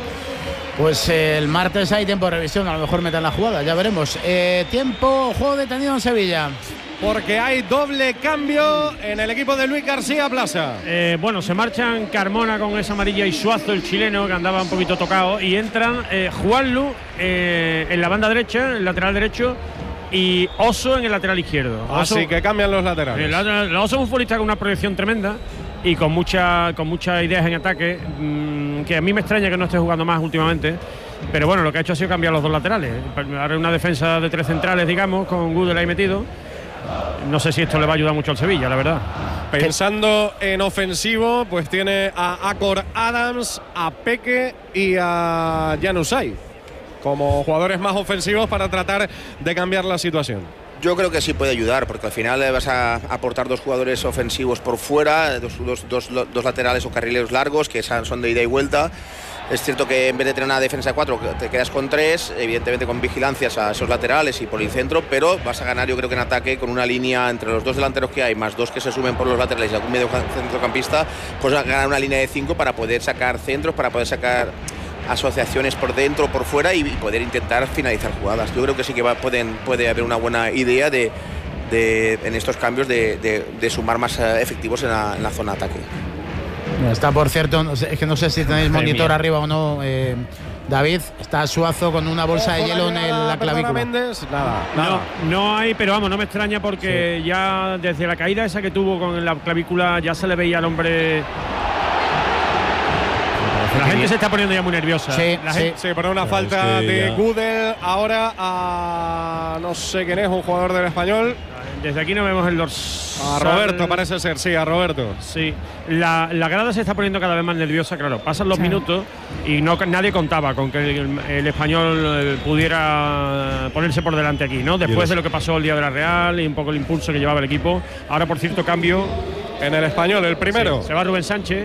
Pues eh, el martes hay tiempo de revisión, a lo mejor metan la jugada, ya veremos. Eh, tiempo, juego detenido en Sevilla.
Porque hay doble cambio en el equipo de Luis García Plaza.
Eh, bueno, se marchan Carmona con esa amarilla y Suazo, el chileno, que andaba un poquito tocado, y entran eh, Juanlu eh, en la banda derecha, el lateral derecho, y Oso en el lateral izquierdo. Oso,
así que cambian los laterales.
El, el Oso es un futbolista con una proyección tremenda y con, mucha, con muchas ideas en ataque, mmm, que a mí me extraña que no esté jugando más últimamente. Pero bueno, lo que ha hecho ha sido cambiar los dos laterales. Ahora una defensa de tres centrales, digamos, con Gudel ahí metido. No sé si esto le va a ayudar mucho al Sevilla, la verdad.
Pensando en ofensivo, pues tiene a Akor Adams, a Peque y a Januzaj como jugadores más ofensivos para tratar de cambiar la situación.
Yo creo que sí puede ayudar, porque al final vas a aportar dos jugadores ofensivos por fuera, dos, dos, dos, dos laterales o carrileros largos que son de ida y vuelta. Es cierto que en vez de tener una defensa de cuatro te quedas con tres, evidentemente con vigilancias a esos laterales y por el centro, pero vas a ganar yo creo que en ataque con una línea entre los dos delanteros que hay, más dos que se sumen por los laterales y algún medio centrocampista, pues a ganar una línea de cinco para poder sacar centros, para poder sacar asociaciones por dentro, por fuera y, y poder intentar finalizar jugadas. Yo creo que sí que va, pueden, puede haber una buena idea de, de en estos cambios de, de, de sumar más uh, efectivos en la, en la zona de ataque.
Está, por cierto, no sé, es que no sé si tenéis monitor arriba o no, eh, David, está Suazo con una bolsa
Ojo,
de hielo
la,
en el, la clavícula.
Méndez, nada, nada.
No, no hay, pero vamos, no me extraña porque sí. Ya desde la caída esa que tuvo con la clavícula ya se le veía al hombre. La gente se está poniendo ya muy nerviosa.
Sí,
la
sí,
gente...
sí, pero una
Claro,
falta
es que
de
ya...
Gudel ahora a no sé quién es, un jugador del Español.
desde aquí no vemos el dorsal.
A Roberto parece ser, sí, a Roberto.
Sí, la, la grada se está poniendo cada vez más nerviosa, claro. Pasan los sí. minutos y no nadie contaba con que el, el Español pudiera ponerse por delante aquí, ¿no? Después de lo que pasó el día de la Real y un poco el impulso que llevaba el equipo. Ahora, por cierto, cambio
en el Español, el primero.
Sí, se va Rubén Sánchez.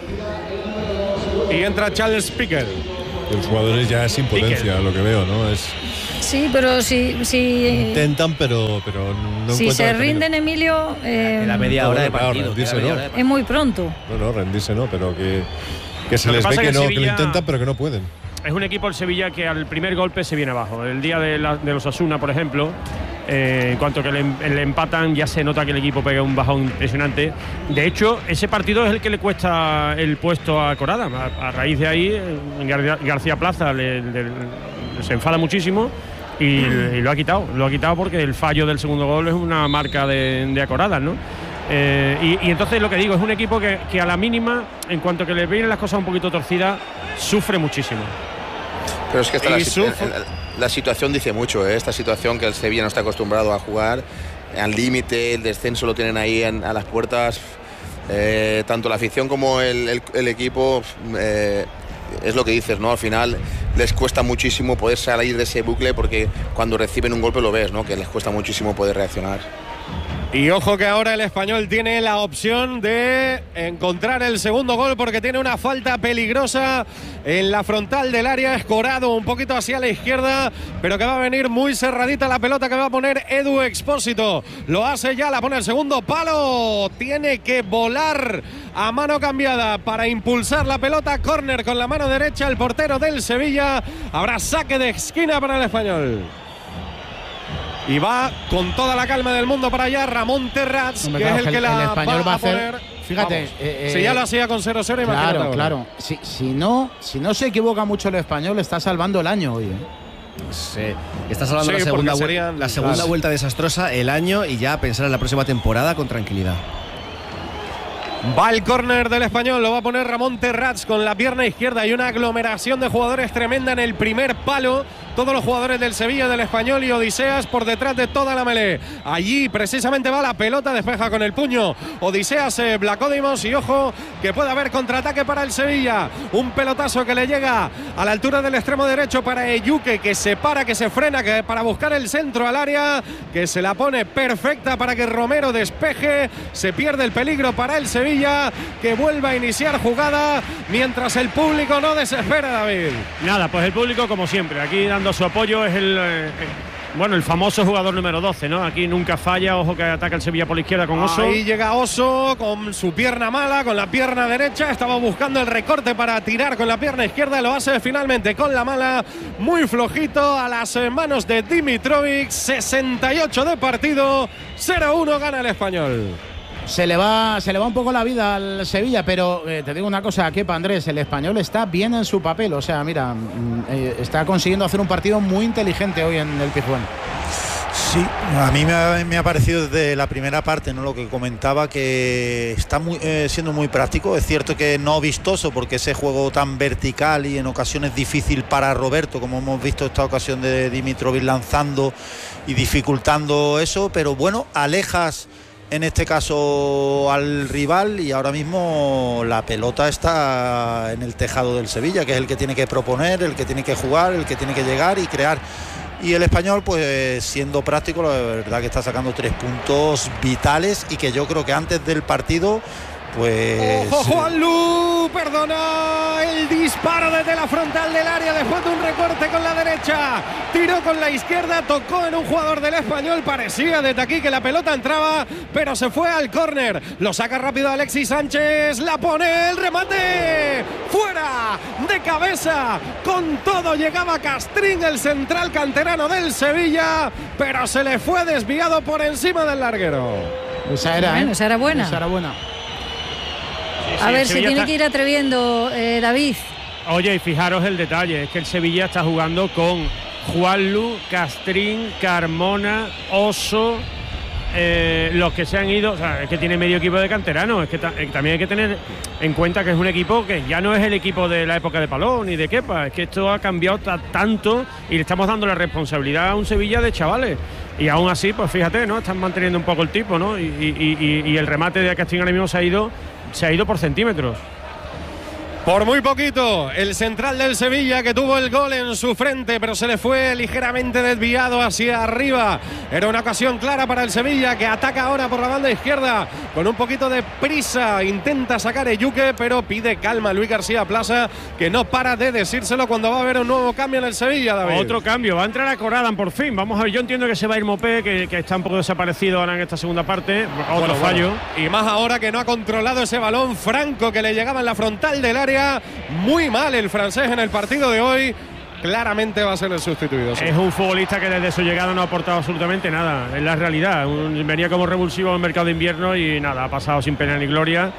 Y entra Charles Piqué.
Los jugadores ya es impotencia, Piqué. Lo que veo, ¿no? Es...
Sí, pero si, si
intentan, pero, pero no
si se rinden, Emilio, eh,
la media hora de partido,
rendirse,
media
¿no?
hora de partido.
Es muy pronto.
No, no, rendirse no, pero que, que se lo les que ve que, no, Sevilla, que lo intentan, pero que no pueden.
Es un equipo el Sevilla que al primer golpe se viene abajo. El día de, la, de los Osasuna, por ejemplo, eh, en cuanto que le, le empatan, ya se nota que el equipo pega un bajón impresionante. De hecho, ese partido es el que le cuesta el puesto a Corada. A, a raíz de ahí, Gar García Plaza le, le, se enfada muchísimo y, y lo ha quitado. Lo ha quitado porque el fallo del segundo gol es una marca de, de Acoradas, ¿no? Eh, y, y entonces lo que digo, es un equipo que, que a la mínima, en cuanto que le vienen las cosas un poquito torcidas, sufre muchísimo.
Pero es que esta la, la, la situación dice mucho, ¿eh? Esta situación que el Sevilla no está acostumbrado a jugar al límite, el descenso lo tienen ahí en, a las puertas, eh, tanto la afición como el, el, el equipo, eh, es lo que dices, ¿no? Al final les cuesta muchísimo poder salir de ese bucle porque cuando reciben un golpe lo ves, ¿no? Que les cuesta muchísimo poder reaccionar.
Y ojo que ahora el Español tiene la opción de encontrar el segundo gol porque tiene una falta peligrosa en la frontal del área, escorado un poquito hacia la izquierda, pero que va a venir muy cerradita la pelota que va a poner Edu Expósito. Lo hace ya, la pone el segundo palo, tiene que volar a mano cambiada para impulsar la pelota, córner con la mano derecha el portero del Sevilla, habrá saque de esquina para el Español. Y va con toda la calma del mundo para allá Ramón Terrats, que es el que el, la el español va, va a hacer, poner.
Fíjate, eh,
si ya lo hacía con cero cero,
imagínate. Claro,
ahora.
claro. Si, si, no, si no se equivoca mucho el español, está salvando el año hoy. ¿eh?
Sí, está salvando sí, la segunda, serían, la segunda claro. vuelta desastrosa, el año, y ya a pensar en la próxima temporada con tranquilidad.
Va el córner del Español, lo va a poner Ramón Terrats con la pierna izquierda y una aglomeración de jugadores tremenda en el primer palo. Todos los jugadores del Sevilla, del Español y Odiseas por detrás de toda la melee. Allí precisamente va la pelota, despeja con el puño Odiseas eh, Blacódimos y ojo que puede haber contraataque para el Sevilla. Un pelotazo que le llega a la altura del extremo derecho para Eyuque, que se para, que se frena, que para buscar el centro al área, que se la pone perfecta para que Romero despeje. Se pierde el peligro para el Sevilla, que vuelva a iniciar jugada mientras el público no desespera, David.
Nada, pues el público como siempre, aquí dando su apoyo, es el, eh, bueno, el famoso jugador número doce, ¿no? Aquí nunca falla, ojo que ataca el Sevilla por la izquierda con Oso.
Ahí llega Oso con su pierna mala, con la pierna derecha, estaba buscando el recorte para tirar con la pierna izquierda, lo hace finalmente con la mala, muy flojito a las manos de Dimitrovic, sesenta y ocho de partido, cero uno gana el Español.
Se le va, se le va un poco la vida al Sevilla, pero eh, te digo una cosa, Kepa, Andrés, el Español está bien en su papel, o sea, mira, eh, está consiguiendo hacer un partido muy inteligente hoy en el Pizjuán.
Sí, a mí me ha, me ha parecido desde la primera parte, no lo que comentaba, que está muy, eh, siendo muy práctico. Es cierto que no vistoso, porque ese juego tan vertical y en ocasiones difícil para Roberto, como hemos visto esta ocasión de Dimitrovic lanzando y dificultando eso, pero bueno, alejas en este caso al rival y ahora mismo la pelota está en el tejado del Sevilla, que es el que tiene que proponer, el que tiene que jugar, el que tiene que llegar y crear. Y el Español, pues siendo práctico, la verdad que está sacando tres puntos vitales y que yo creo que antes del partido, pues...
¡Ojo, Juanlu! Perdona el disparo desde la frontal del área después de un recorte con la derecha. Tiró con la izquierda, tocó en un jugador del Español. Parecía desde aquí que la pelota entraba, pero se fue al córner. Lo saca rápido Alexis Sánchez, la pone el remate. ¡Fuera! De cabeza. Con todo llegaba Castrín, el central canterano del Sevilla, pero se le fue desviado por encima del larguero.
Esa era,
bueno,
¿eh?
esa era buena.
Esa era buena.
A sí, ver, se tiene está... que ir atreviendo, eh, David.
Oye, y fijaros el detalle, es que el Sevilla está jugando con Juanlu, Castrín, Carmona, Oso, eh, los que se han ido, o sea, es que tiene medio equipo de canteranos, es que ta eh, también hay que tener en cuenta que es un equipo que ya no es el equipo de la época de Palón ni de Kepa, es que esto ha cambiado tanto y le estamos dando la responsabilidad a un Sevilla de chavales. Y aún así, pues fíjate, ¿no? Están manteniendo un poco el tipo, ¿no? Y, y, y, y el remate de Castillo ahora mismo se ha ido, se ha ido por centímetros.
Por muy poquito, el central del Sevilla que tuvo el gol en su frente, pero se le fue ligeramente desviado hacia arriba. Era una ocasión clara para el Sevilla, que ataca ahora por la banda izquierda con un poquito de prisa. Intenta sacar a Yuque, pero pide calma Luis García Plaza, que no para de decírselo cuando va a haber un nuevo cambio en el Sevilla, David.
Otro cambio, va a entrar a Corradan por fin. Vamos a ver, yo entiendo que se va a ir Mopé, que, que está un poco desaparecido ahora en esta segunda parte. Otro bueno, fallo.
Bueno. Y más ahora que no ha controlado ese balón Franco, que le llegaba en la frontal del área. Muy mal el francés en el partido de hoy. Claramente va a ser el sustituido.
Sí. Es un futbolista que desde su llegada no ha aportado absolutamente nada. Es la realidad. Un, venía como revulsivo en el mercado de invierno y nada, ha pasado sin pena ni gloria.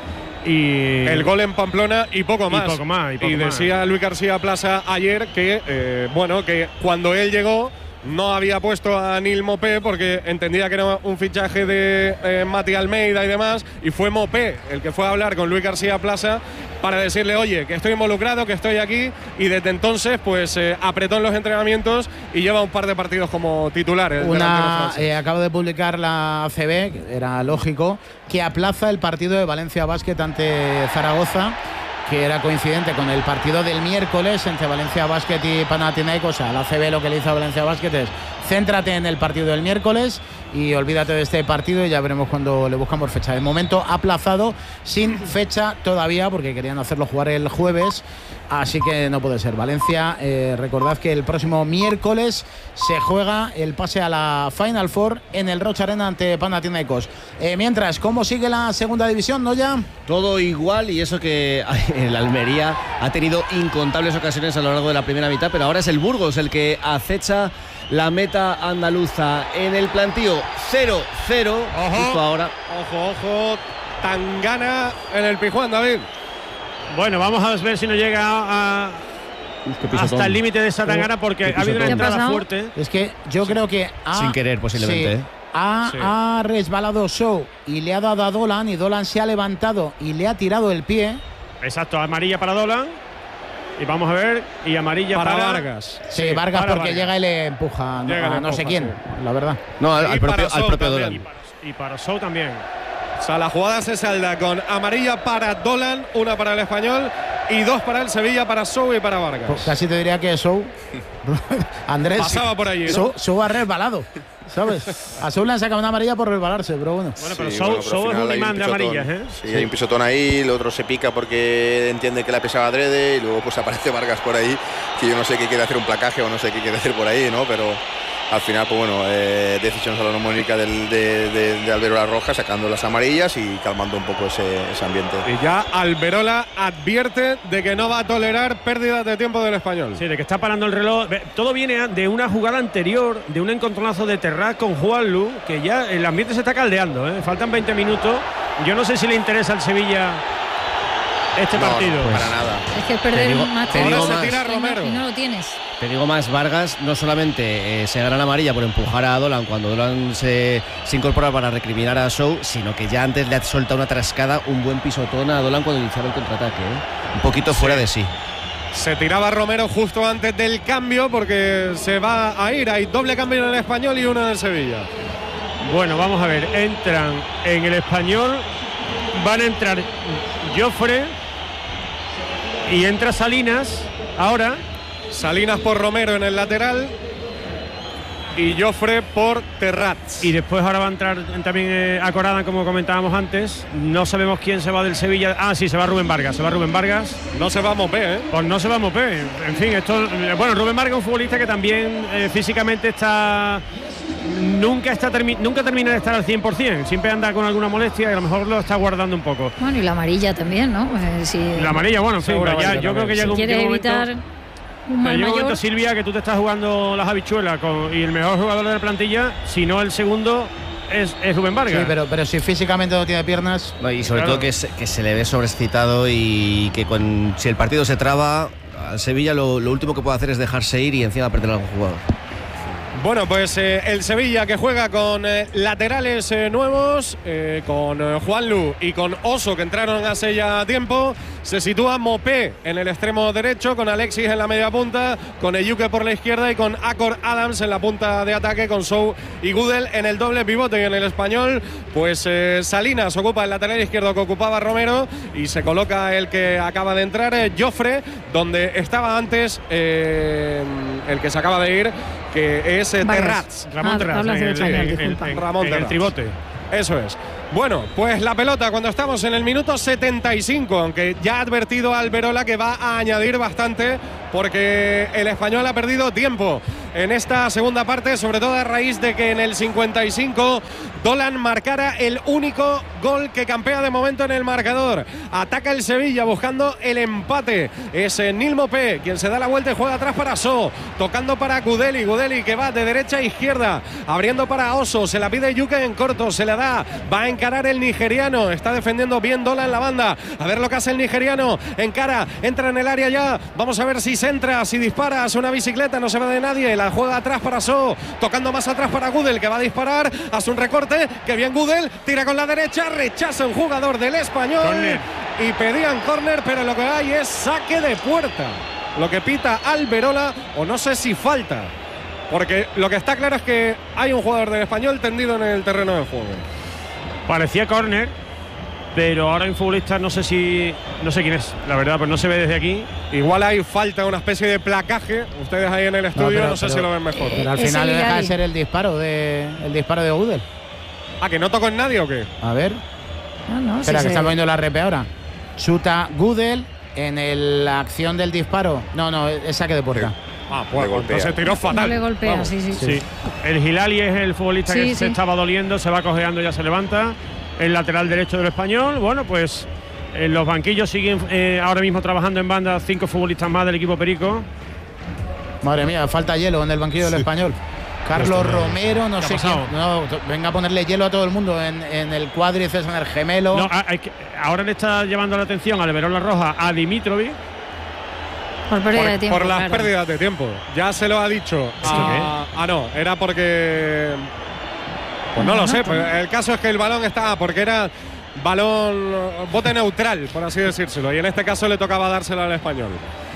Y
el gol en Pamplona y poco más.
Y poco más. Y, poco
y decía
más.
Luis García Plaza ayer que, eh, bueno, que cuando él llegó no había puesto a Nil Mopé porque entendía que era un fichaje de eh, Mati Almeida y demás, y fue Mopé el que fue a hablar con Luis García Plaza para decirle, oye, que estoy involucrado, que estoy aquí, y desde entonces pues eh, apretó en los entrenamientos y lleva un par de partidos como titular.
Una, eh, acabo de publicar la A C B, que era lógico, que aplaza el partido de Valencia Basket ante Zaragoza, que era coincidente con el partido del miércoles entre Valencia Basket y Panathinaikos. O sea, la A C B lo que le hizo a Valencia Basket es céntrate en el partido del miércoles y olvídate de este partido y ya veremos cuando le buscamos fecha. De momento aplazado, sin fecha todavía, porque querían hacerlo jugar el jueves, así que no puede ser. Valencia, eh, recordad que el próximo miércoles se juega el pase a la Final Four en el Rocha Arena ante Panathinaikos. Eh, mientras, ¿cómo sigue la segunda división, Noya?
Todo igual, y eso que el Almería ha tenido incontables ocasiones a lo largo de la primera mitad, pero ahora es el Burgos el que acecha la meta andaluza en el plantío. Cero cero justo ahora.
Ojo, ojo, Tangana en el Pijuán, David.
Bueno, vamos a ver si no llega a, Uf, hasta el límite de esa Tangana, porque ha habido una entrada fuerte.
Es que yo creo que ha,
sin querer posiblemente.
Sí, ha, sí. ha resbalado Show y le ha dado a Dolan, y Dolan se ha levantado y le ha tirado el pie.
Exacto, amarilla para Dolan. Y vamos a ver, y amarilla para, para Vargas.
Sí, sí Vargas para porque Vargas. llega y le empuja, llega no, a no empuja, sé quién, sí. la verdad.
No, al, al propio, al propio Dolan.
Y para, y para Show también.
O sea, la jugada se salda con amarilla para Dolan, una para el Español y dos para el Sevilla, para Show y para Vargas.
Pues casi te diría que Show, Andrés,
pasaba por allí, ¿no?
Show, Show ha resbalado, ¿sabes? A Show le han sacado una amarilla por resbalarse, pero bueno.
Bueno, pero sí, Show, bueno, pero Show es un imán de amarillas, ¿eh?
Sí, sí, hay un pisotón ahí, el otro se pica porque entiende que la pesaba adrede, y luego pues aparece Vargas por ahí, que yo no sé qué quiere hacer, un placaje o no sé qué quiere hacer por ahí, ¿no? Pero al final, pues bueno, eh, decisión salomónica del, de, de, de Alberola Roja, sacando las amarillas y calmando un poco ese, ese ambiente.
Y ya Alberola advierte de que no va a tolerar pérdidas de tiempo del Español.
Sí, de que está parando el reloj. Todo viene de una jugada anterior, de un encontronazo de Terrat con Juanlu, que ya el ambiente se está caldeando, ¿eh? Faltan veinte minutos. Yo no sé si le interesa al Sevilla este
no,
partido.
No, para nada.
Es que perder un match
ahora se tira Romero.
Y no lo tienes.
Te digo más, Vargas no solamente eh, se gana la amarilla por empujar a Dolan cuando Dolan se, se incorpora para recriminar a Show, sino que ya antes le ha soltado una trascada, un buen pisotón a Dolan cuando iniciaba el contraataque, ¿eh? Un poquito fuera sí. de sí.
Se tiraba Romero justo antes del cambio porque se va a ir. Hay doble cambio en el Español y uno en el Sevilla.
Bueno, vamos a ver. Entran en el Español, van a entrar Joffre y entra Salinas ahora.
Salinas por Romero en el lateral y Joffre por Terrat.
Y después ahora va a entrar también eh, a Corada, como comentábamos antes. No sabemos quién se va del Sevilla. Ah, sí, se va Rubén Vargas. Se va Rubén Vargas.
No se va Mopé, ¿eh?
Pues no se va Mopé. En fin, esto. Bueno, Rubén Vargas es un futbolista que también eh, físicamente está. Nunca está termi nunca termina de estar al cien por cien. Siempre anda con alguna molestia y a lo mejor lo está guardando un poco.
Bueno, y la amarilla también, ¿no? Eh, si
la amarilla, bueno, en fin, ya, yo creo que ya
si quiere evitar
momento, un mal mayor. Momento, Silvia, que tú te estás jugando las habichuelas con, y el mejor jugador de la plantilla, si no el segundo, es, es Rubén Vargas.
Sí, pero, pero si físicamente no tiene piernas.
Y sobre claro. todo que se, que se le ve sobreexcitado y que con, si el partido se traba, al Sevilla lo, lo último que puede hacer es dejarse ir y encima perder a algún jugador.
Bueno, pues eh, el Sevilla que juega con eh, laterales eh, nuevos, eh, con eh, Juanlu y con Oso, que entraron hace ya tiempo, Se sitúa Mopé en el extremo derecho, con Alexis en la media punta, con Eyuke por la izquierda y con Acor Adams en la punta de ataque, con Sou y Gudel en el doble pivote. Y en el Español, pues eh, Salinas ocupa el lateral izquierdo que ocupaba Romero y se coloca el que acaba de entrar, eh, Jofre, donde estaba antes eh, el que se acaba de ir, que es eh, Terrats.
Ramón ah, Terrats, en el, el, el, el, Ramón en el tribote.
Eso es. Bueno, pues la pelota cuando estamos en el minuto setenta y cinco, aunque ya ha advertido Alberola que va a añadir bastante porque el Español ha perdido tiempo en esta segunda parte, sobre todo a raíz de que en el cincuenta y cinco Dolan marcara el único gol que campea de momento en el marcador. Ataca el Sevilla buscando el empate. Es Nil Mopé quien se da la vuelta y juega atrás para So, tocando para Gudeli, Gudeli que va de derecha a izquierda, abriendo para Oso, se la pide Yuke en corto, se la da, va a encarar el nigeriano, está defendiendo bien Dolan la banda, a ver lo que hace el nigeriano, encara, entra en el área ya, vamos a ver si se entra, si dispara, hace una bicicleta, no se va de nadie, la juega atrás para So, tocando más atrás para Gudel que va a disparar, hace un recorte, que bien Gudel, tira con la derecha, rechaza un jugador del Español corner. Y pedían córner, pero lo que hay es saque de puerta, lo que pita Alberola, o no sé si falta, porque lo que está claro es que hay un jugador del Español tendido en el terreno de juego.
Parecía córner, pero ahora hay un futbolista, no sé si, no sé quién es, la verdad, pues no se ve desde aquí.
Igual hay falta, una especie de placaje, ustedes ahí en el estudio, no, pero, no sé pero, si lo ven mejor.
Pero al final deja de ser el disparo de el disparo de Gudel.
¿Ah, que no tocó en nadie o qué?
A ver.
No, no,
Espera,
sí
que
se...
está poniendo la repe ahora. Chuta Gudel en el, la acción del disparo. No, no, es saque de puerta.
Ah, pues entonces tiró fatal.
No le golpea, sí, sí,
sí. El Hilali es el futbolista sí, que sí. se estaba doliendo, se va cojeando, ya se levanta. El lateral derecho del Español. Bueno, pues en los banquillos siguen eh, ahora mismo trabajando en banda cinco futbolistas más del equipo Perico.
Madre mía, falta hielo en el banquillo sí. del Español. Carlos Romero, no sé quién. No, venga a ponerle hielo a todo el mundo en, en el cuádriceps, en el gemelo.
No, hay que, ahora le está llamando la atención a Alberola Roja a Dimitrovic.
Por pérdida
por,
de tiempo.
Por las
claro.
pérdidas de tiempo. Ya se lo ha dicho.
¿Sí?
Ah, ah, no, era porque. Pues no, no lo sé. Pues el caso es que el balón estaba. Porque era balón. Bote neutral, por así decírselo. Y en este caso le tocaba dárselo al Español.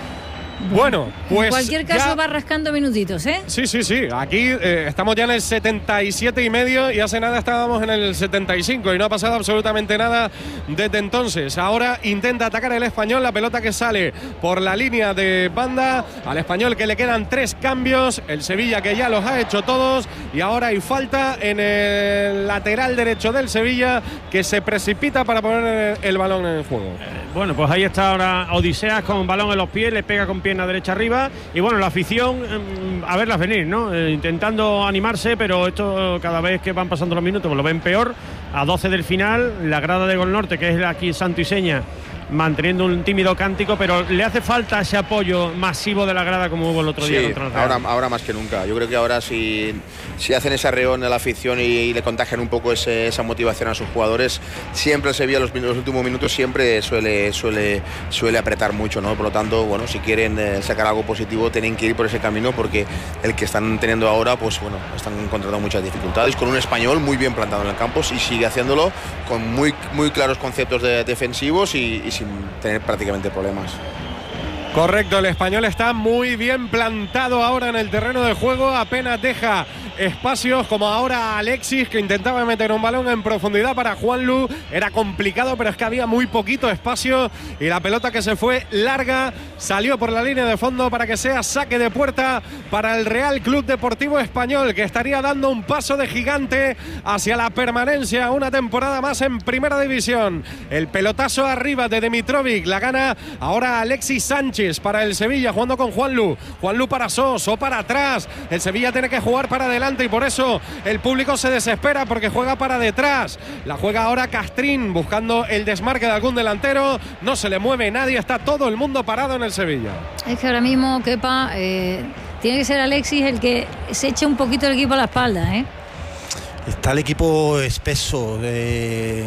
Bueno, pues.
En cualquier caso
ya...
va rascando minutitos, ¿eh?
Sí, sí, sí. Aquí eh, estamos ya en el setenta y siete y medio y hace nada estábamos en el setenta y cinco y no ha pasado absolutamente nada desde entonces. Ahora intenta atacar el Español, la pelota que sale por la línea de banda. Al Español que le quedan tres cambios. El Sevilla que ya los ha hecho todos y ahora hay falta en el lateral derecho del Sevilla que se precipita para poner el balón en el juego.
Eh, bueno, pues ahí está ahora Odiseas con balón en los pies, le pega con pierna derecha arriba y bueno, la afición eh, a verlas venir, ¿no? Eh, intentando animarse, pero esto cada vez que van pasando los minutos pues lo ven peor. A doce del final, la grada de Gol Norte, que es aquí santo y seña, manteniendo un tímido cántico, pero le hace falta ese apoyo masivo de la grada como hubo el otro
sí,
día contra el Real.
ahora, ahora más que nunca. Yo creo que ahora si, si hacen ese arreón a la afición y, y le contagian un poco ese, esa motivación a sus jugadores, siempre el Sevilla los, los últimos minutos siempre suele, suele, suele apretar mucho, ¿no? Por lo tanto, bueno, si quieren eh, sacar algo positivo tienen que ir por ese camino porque el que están teniendo ahora, pues bueno, están encontrando muchas dificultades con un Español muy bien plantado en el campo y sigue haciéndolo con muy, muy claros conceptos de, defensivos y, y sin tener prácticamente problemas.
Correcto, el Español está muy bien plantado ahora en el terreno de juego, apenas deja espacios como ahora Alexis que intentaba meter un balón en profundidad para Juanlu, era complicado pero es que había muy poquito espacio y la pelota que se fue larga salió por la línea de fondo para que sea saque de puerta para el Real Club Deportivo Español que estaría dando un paso de gigante hacia la permanencia una temporada más en Primera División. El pelotazo arriba de Dimitrovic, la gana ahora Alexis Sánchez para el Sevilla jugando con Juanlu, Juanlu para So, So para atrás, el Sevilla tiene que jugar para adelante y por eso el público se desespera porque juega para detrás, la juega ahora Castrín buscando el desmarque de algún delantero, no se le mueve nadie, está todo el mundo parado en el Sevilla.
Es que ahora mismo, Kepa, eh, tiene que ser Alexis el que se eche un poquito el equipo a la espalda, ¿eh?
Está el equipo espeso, eh,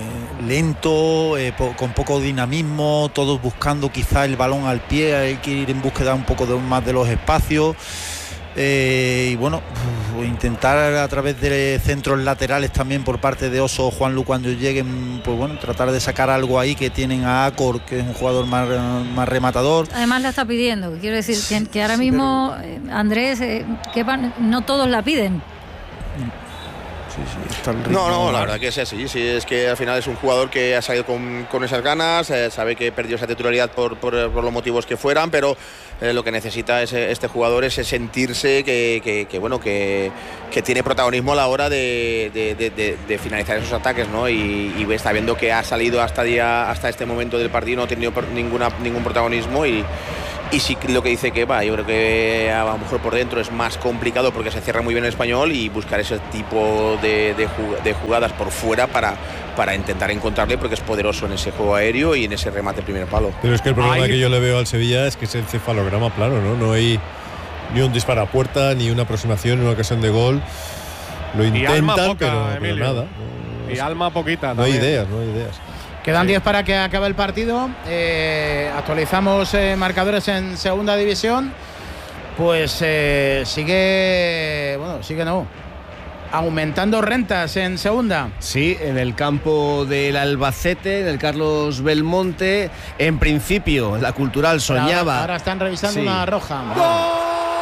lento, eh, po con poco dinamismo, todos buscando quizá el balón al pie, hay que ir en búsqueda un poco de, más de los espacios. Eh, y bueno, pues intentar a través de centros laterales también por parte de Oso o Juanlu cuando lleguen, pues bueno, tratar de sacar algo ahí, que tienen a Acor, que es un jugador más, más rematador.
Además la está pidiendo, quiero decir que, que ahora sí, mismo pero... Andrés, eh, que van, no todos la piden.
Sí, sí, está el
no, no, la verdad que es así, sí, es que al final es un jugador que ha salido con, con esas ganas, eh, sabe que perdió esa titularidad por, por, por los motivos que fueran, pero eh, lo que necesita es, este jugador es sentirse que, que, que bueno, que, que tiene protagonismo a la hora de, de, de, de, de finalizar esos ataques, ¿no? Y, y está viendo que ha salido hasta, día, hasta este momento del partido, no ha tenido ninguna, ningún protagonismo y Y sí, lo que dice que va, yo creo que a lo mejor por dentro es más complicado porque se cierra muy bien el Español y buscar ese tipo de, de, de jugadas por fuera para, para intentar encontrarle, porque es poderoso en ese juego aéreo y en ese remate primer palo.
Pero es que el problema Ay. que yo le veo al Sevilla es que es el cefalograma plano, ¿no? No hay ni un disparo a puerta, ni una aproximación, ni una ocasión de gol. Lo intentan, poca, pero, pero nada.
No, y alma poquita.
No
también.
hay ideas, no hay ideas.
Quedan diez sí. para que acabe el partido. Eh, actualizamos eh, marcadores en segunda división. Pues eh, sigue, bueno, sigue no, aumentando rentas en segunda.
Sí, en el campo del Albacete, en el Carlos Belmonte. En principio, la Cultural soñaba.
Ahora, ahora están revisando sí. una roja.
¡Gol!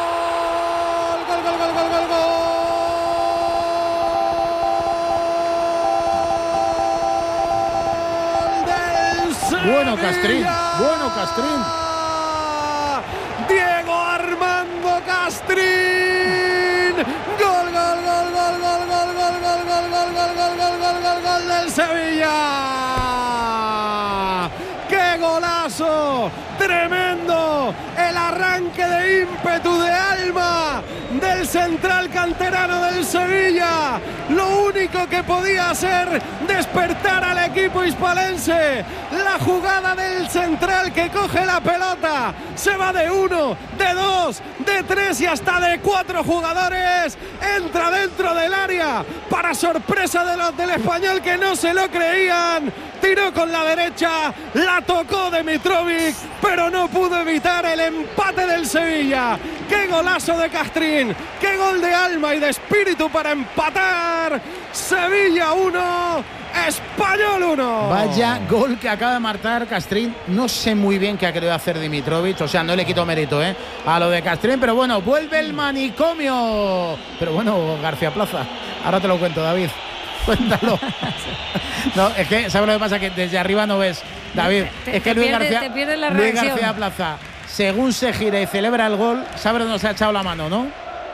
Bueno Castrín, bueno Castrín.
Diego Armando Castrín. Gol, gol, gol, gol, gol, gol, gol, gol, gol, gol, gol, gol, gol, gol, gol, gol del Sevilla. ¡Qué golazo! Tremendo el arranque de ímpetu de alma del central canterano del Sevilla. Lo único que podía hacer despertar al equipo hispalense. La jugada del central que coge la pelota, se va de uno, de dos, de tres y hasta de cuatro jugadores. Entra dentro del área para sorpresa de los del Español que no se lo creían. Tiró con la derecha, la tocó Dimitrovic, pero no pudo evitar el empate del Sevilla. ¡Qué golazo de Castrín! ¡Qué gol de alma y de espíritu para empatar! Sevilla uno, Español uno.
Vaya gol que acaba de marcar Castrín. No sé muy bien qué ha querido hacer Dimitrovic, o sea, no le quito mérito ¿eh? a lo de Castrín, pero bueno, vuelve el manicomio. Pero bueno, García Plaza, ahora te lo cuento, David. Cuéntalo. No, es que, ¿sabes lo que pasa? Que desde arriba no ves, David.
Te,
es que
te
Luis,
pierde,
García,
te pierde la
Luis García Plaza, según se gira y celebra el gol, ¿sabes dónde se ha echado la mano, no?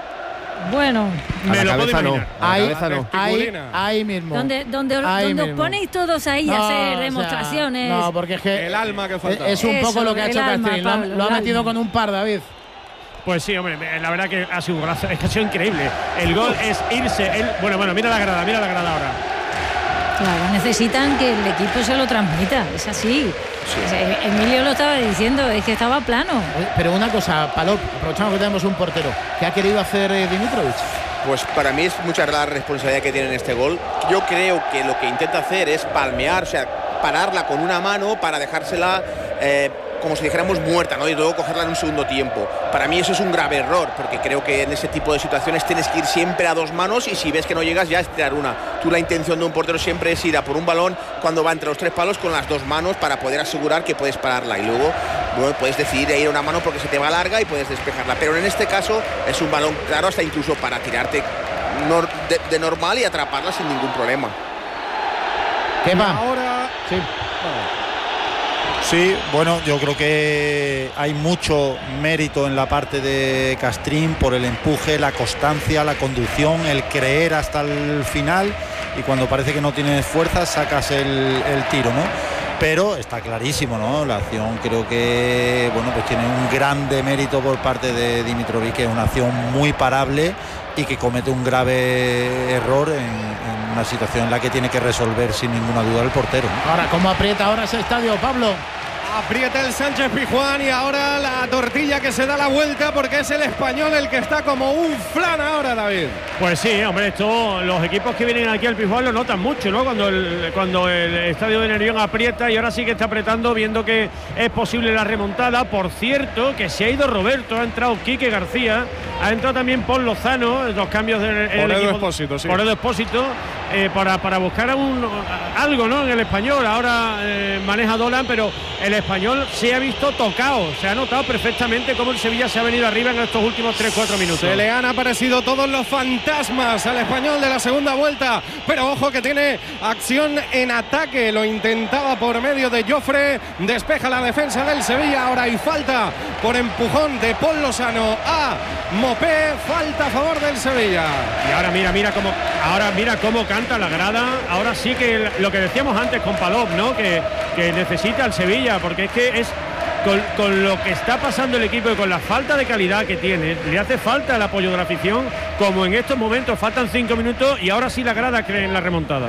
Bueno,
me lo puedo imaginar.
Ahí, no. ahí, ahí mismo.
Donde, donde,
ahí
donde
mismo.
os ponéis todos ahí a no, hacer demostraciones.
O sea, no, porque es que
el alma que falta.
Es un
Eso,
poco lo que ha hecho
alma,
Castrín.
Pablo,
lo, lo ha metido alma. Con un par, David.
Pues sí, hombre, la verdad que ha sido un golazo. Es que ha sido increíble. El gol es irse. El, bueno, bueno, mira la grada, mira la grada ahora.
Claro, necesitan que el equipo se lo transmita, es así. Sí. Emilio lo estaba diciendo, es que estaba plano.
Pero una cosa, Palop, aprovechamos que tenemos un portero. ¿Qué ha querido hacer eh, Dimitrovic?
Pues para mí es mucha la responsabilidad que tiene en este gol. Yo creo que lo que intenta hacer es palmear, o sea, pararla con una mano para dejársela eh, como si dijéramos muerta, ¿no? Y luego cogerla en un segundo tiempo. Para mí eso es un grave error, porque creo que en ese tipo de situaciones tienes que ir siempre a dos manos y si ves que no llegas ya es tirar una. Tú, la intención de un portero siempre es ir a por un balón cuando va entre los tres palos con las dos manos para poder asegurar que puedes pararla y luego, bueno, puedes decidir ir a una mano porque se te va larga y puedes despejarla. Pero en este caso es un balón claro hasta incluso para tirarte de, de normal y atraparla sin ningún problema.
¿Qué va?
Ahora
sí.
Sí, bueno, yo creo que hay mucho mérito en la parte de Castrín por el empuje, la constancia, la conducción, el creer hasta el final y cuando parece que no tienes fuerza sacas el, el tiro, ¿no? Pero está clarísimo, ¿no? La acción creo que, bueno, pues tiene un grande mérito por parte de Dimitrovic, que es una acción muy parable y que comete un grave error en, en una situación en la que tiene que resolver sin ninguna duda el portero, ¿no?
Ahora, ¿cómo aprieta ahora ese estadio, Pablo?
Aprieta el Sánchez Pizjuán y ahora la tortilla que se da la vuelta porque es el Español el que está como un flan ahora, David.
Pues sí, hombre, esto, los equipos que vienen aquí al Pizjuán lo notan mucho, ¿no? Cuando el, cuando el estadio de Nervión aprieta, y ahora sí que está apretando, viendo que es posible la remontada. Por cierto, que se ha ido Roberto, ha entrado Quique García, ha entrado también Paul Lozano, los cambios del
por Edu Expósito, sí.
Por Edu Expósito, eh, para, para buscar a un, a, algo, ¿no? En el Español. Ahora eh, maneja Dolan, pero el Español se ha visto tocado, se ha notado perfectamente cómo el Sevilla se ha venido arriba en estos últimos tres cuatro minutos.
Se le han aparecido todos los fantasmas al Español de la segunda vuelta, pero ojo que tiene acción en ataque, lo intentaba por medio de Jofre, despeja la defensa del Sevilla, ahora hay falta por empujón de Paul Lozano a Mopé, falta a favor del Sevilla.
Y ahora mira, mira cómo, ahora mira cómo canta la grada, ahora sí que lo que decíamos antes con Palop, ¿no? Que, que necesita el Sevilla, porque es que es con, con lo que está pasando el equipo y con la falta de calidad que tiene, le hace falta el apoyo de la afición, como en estos momentos faltan cinco minutos y ahora sí la grada cree en la remontada.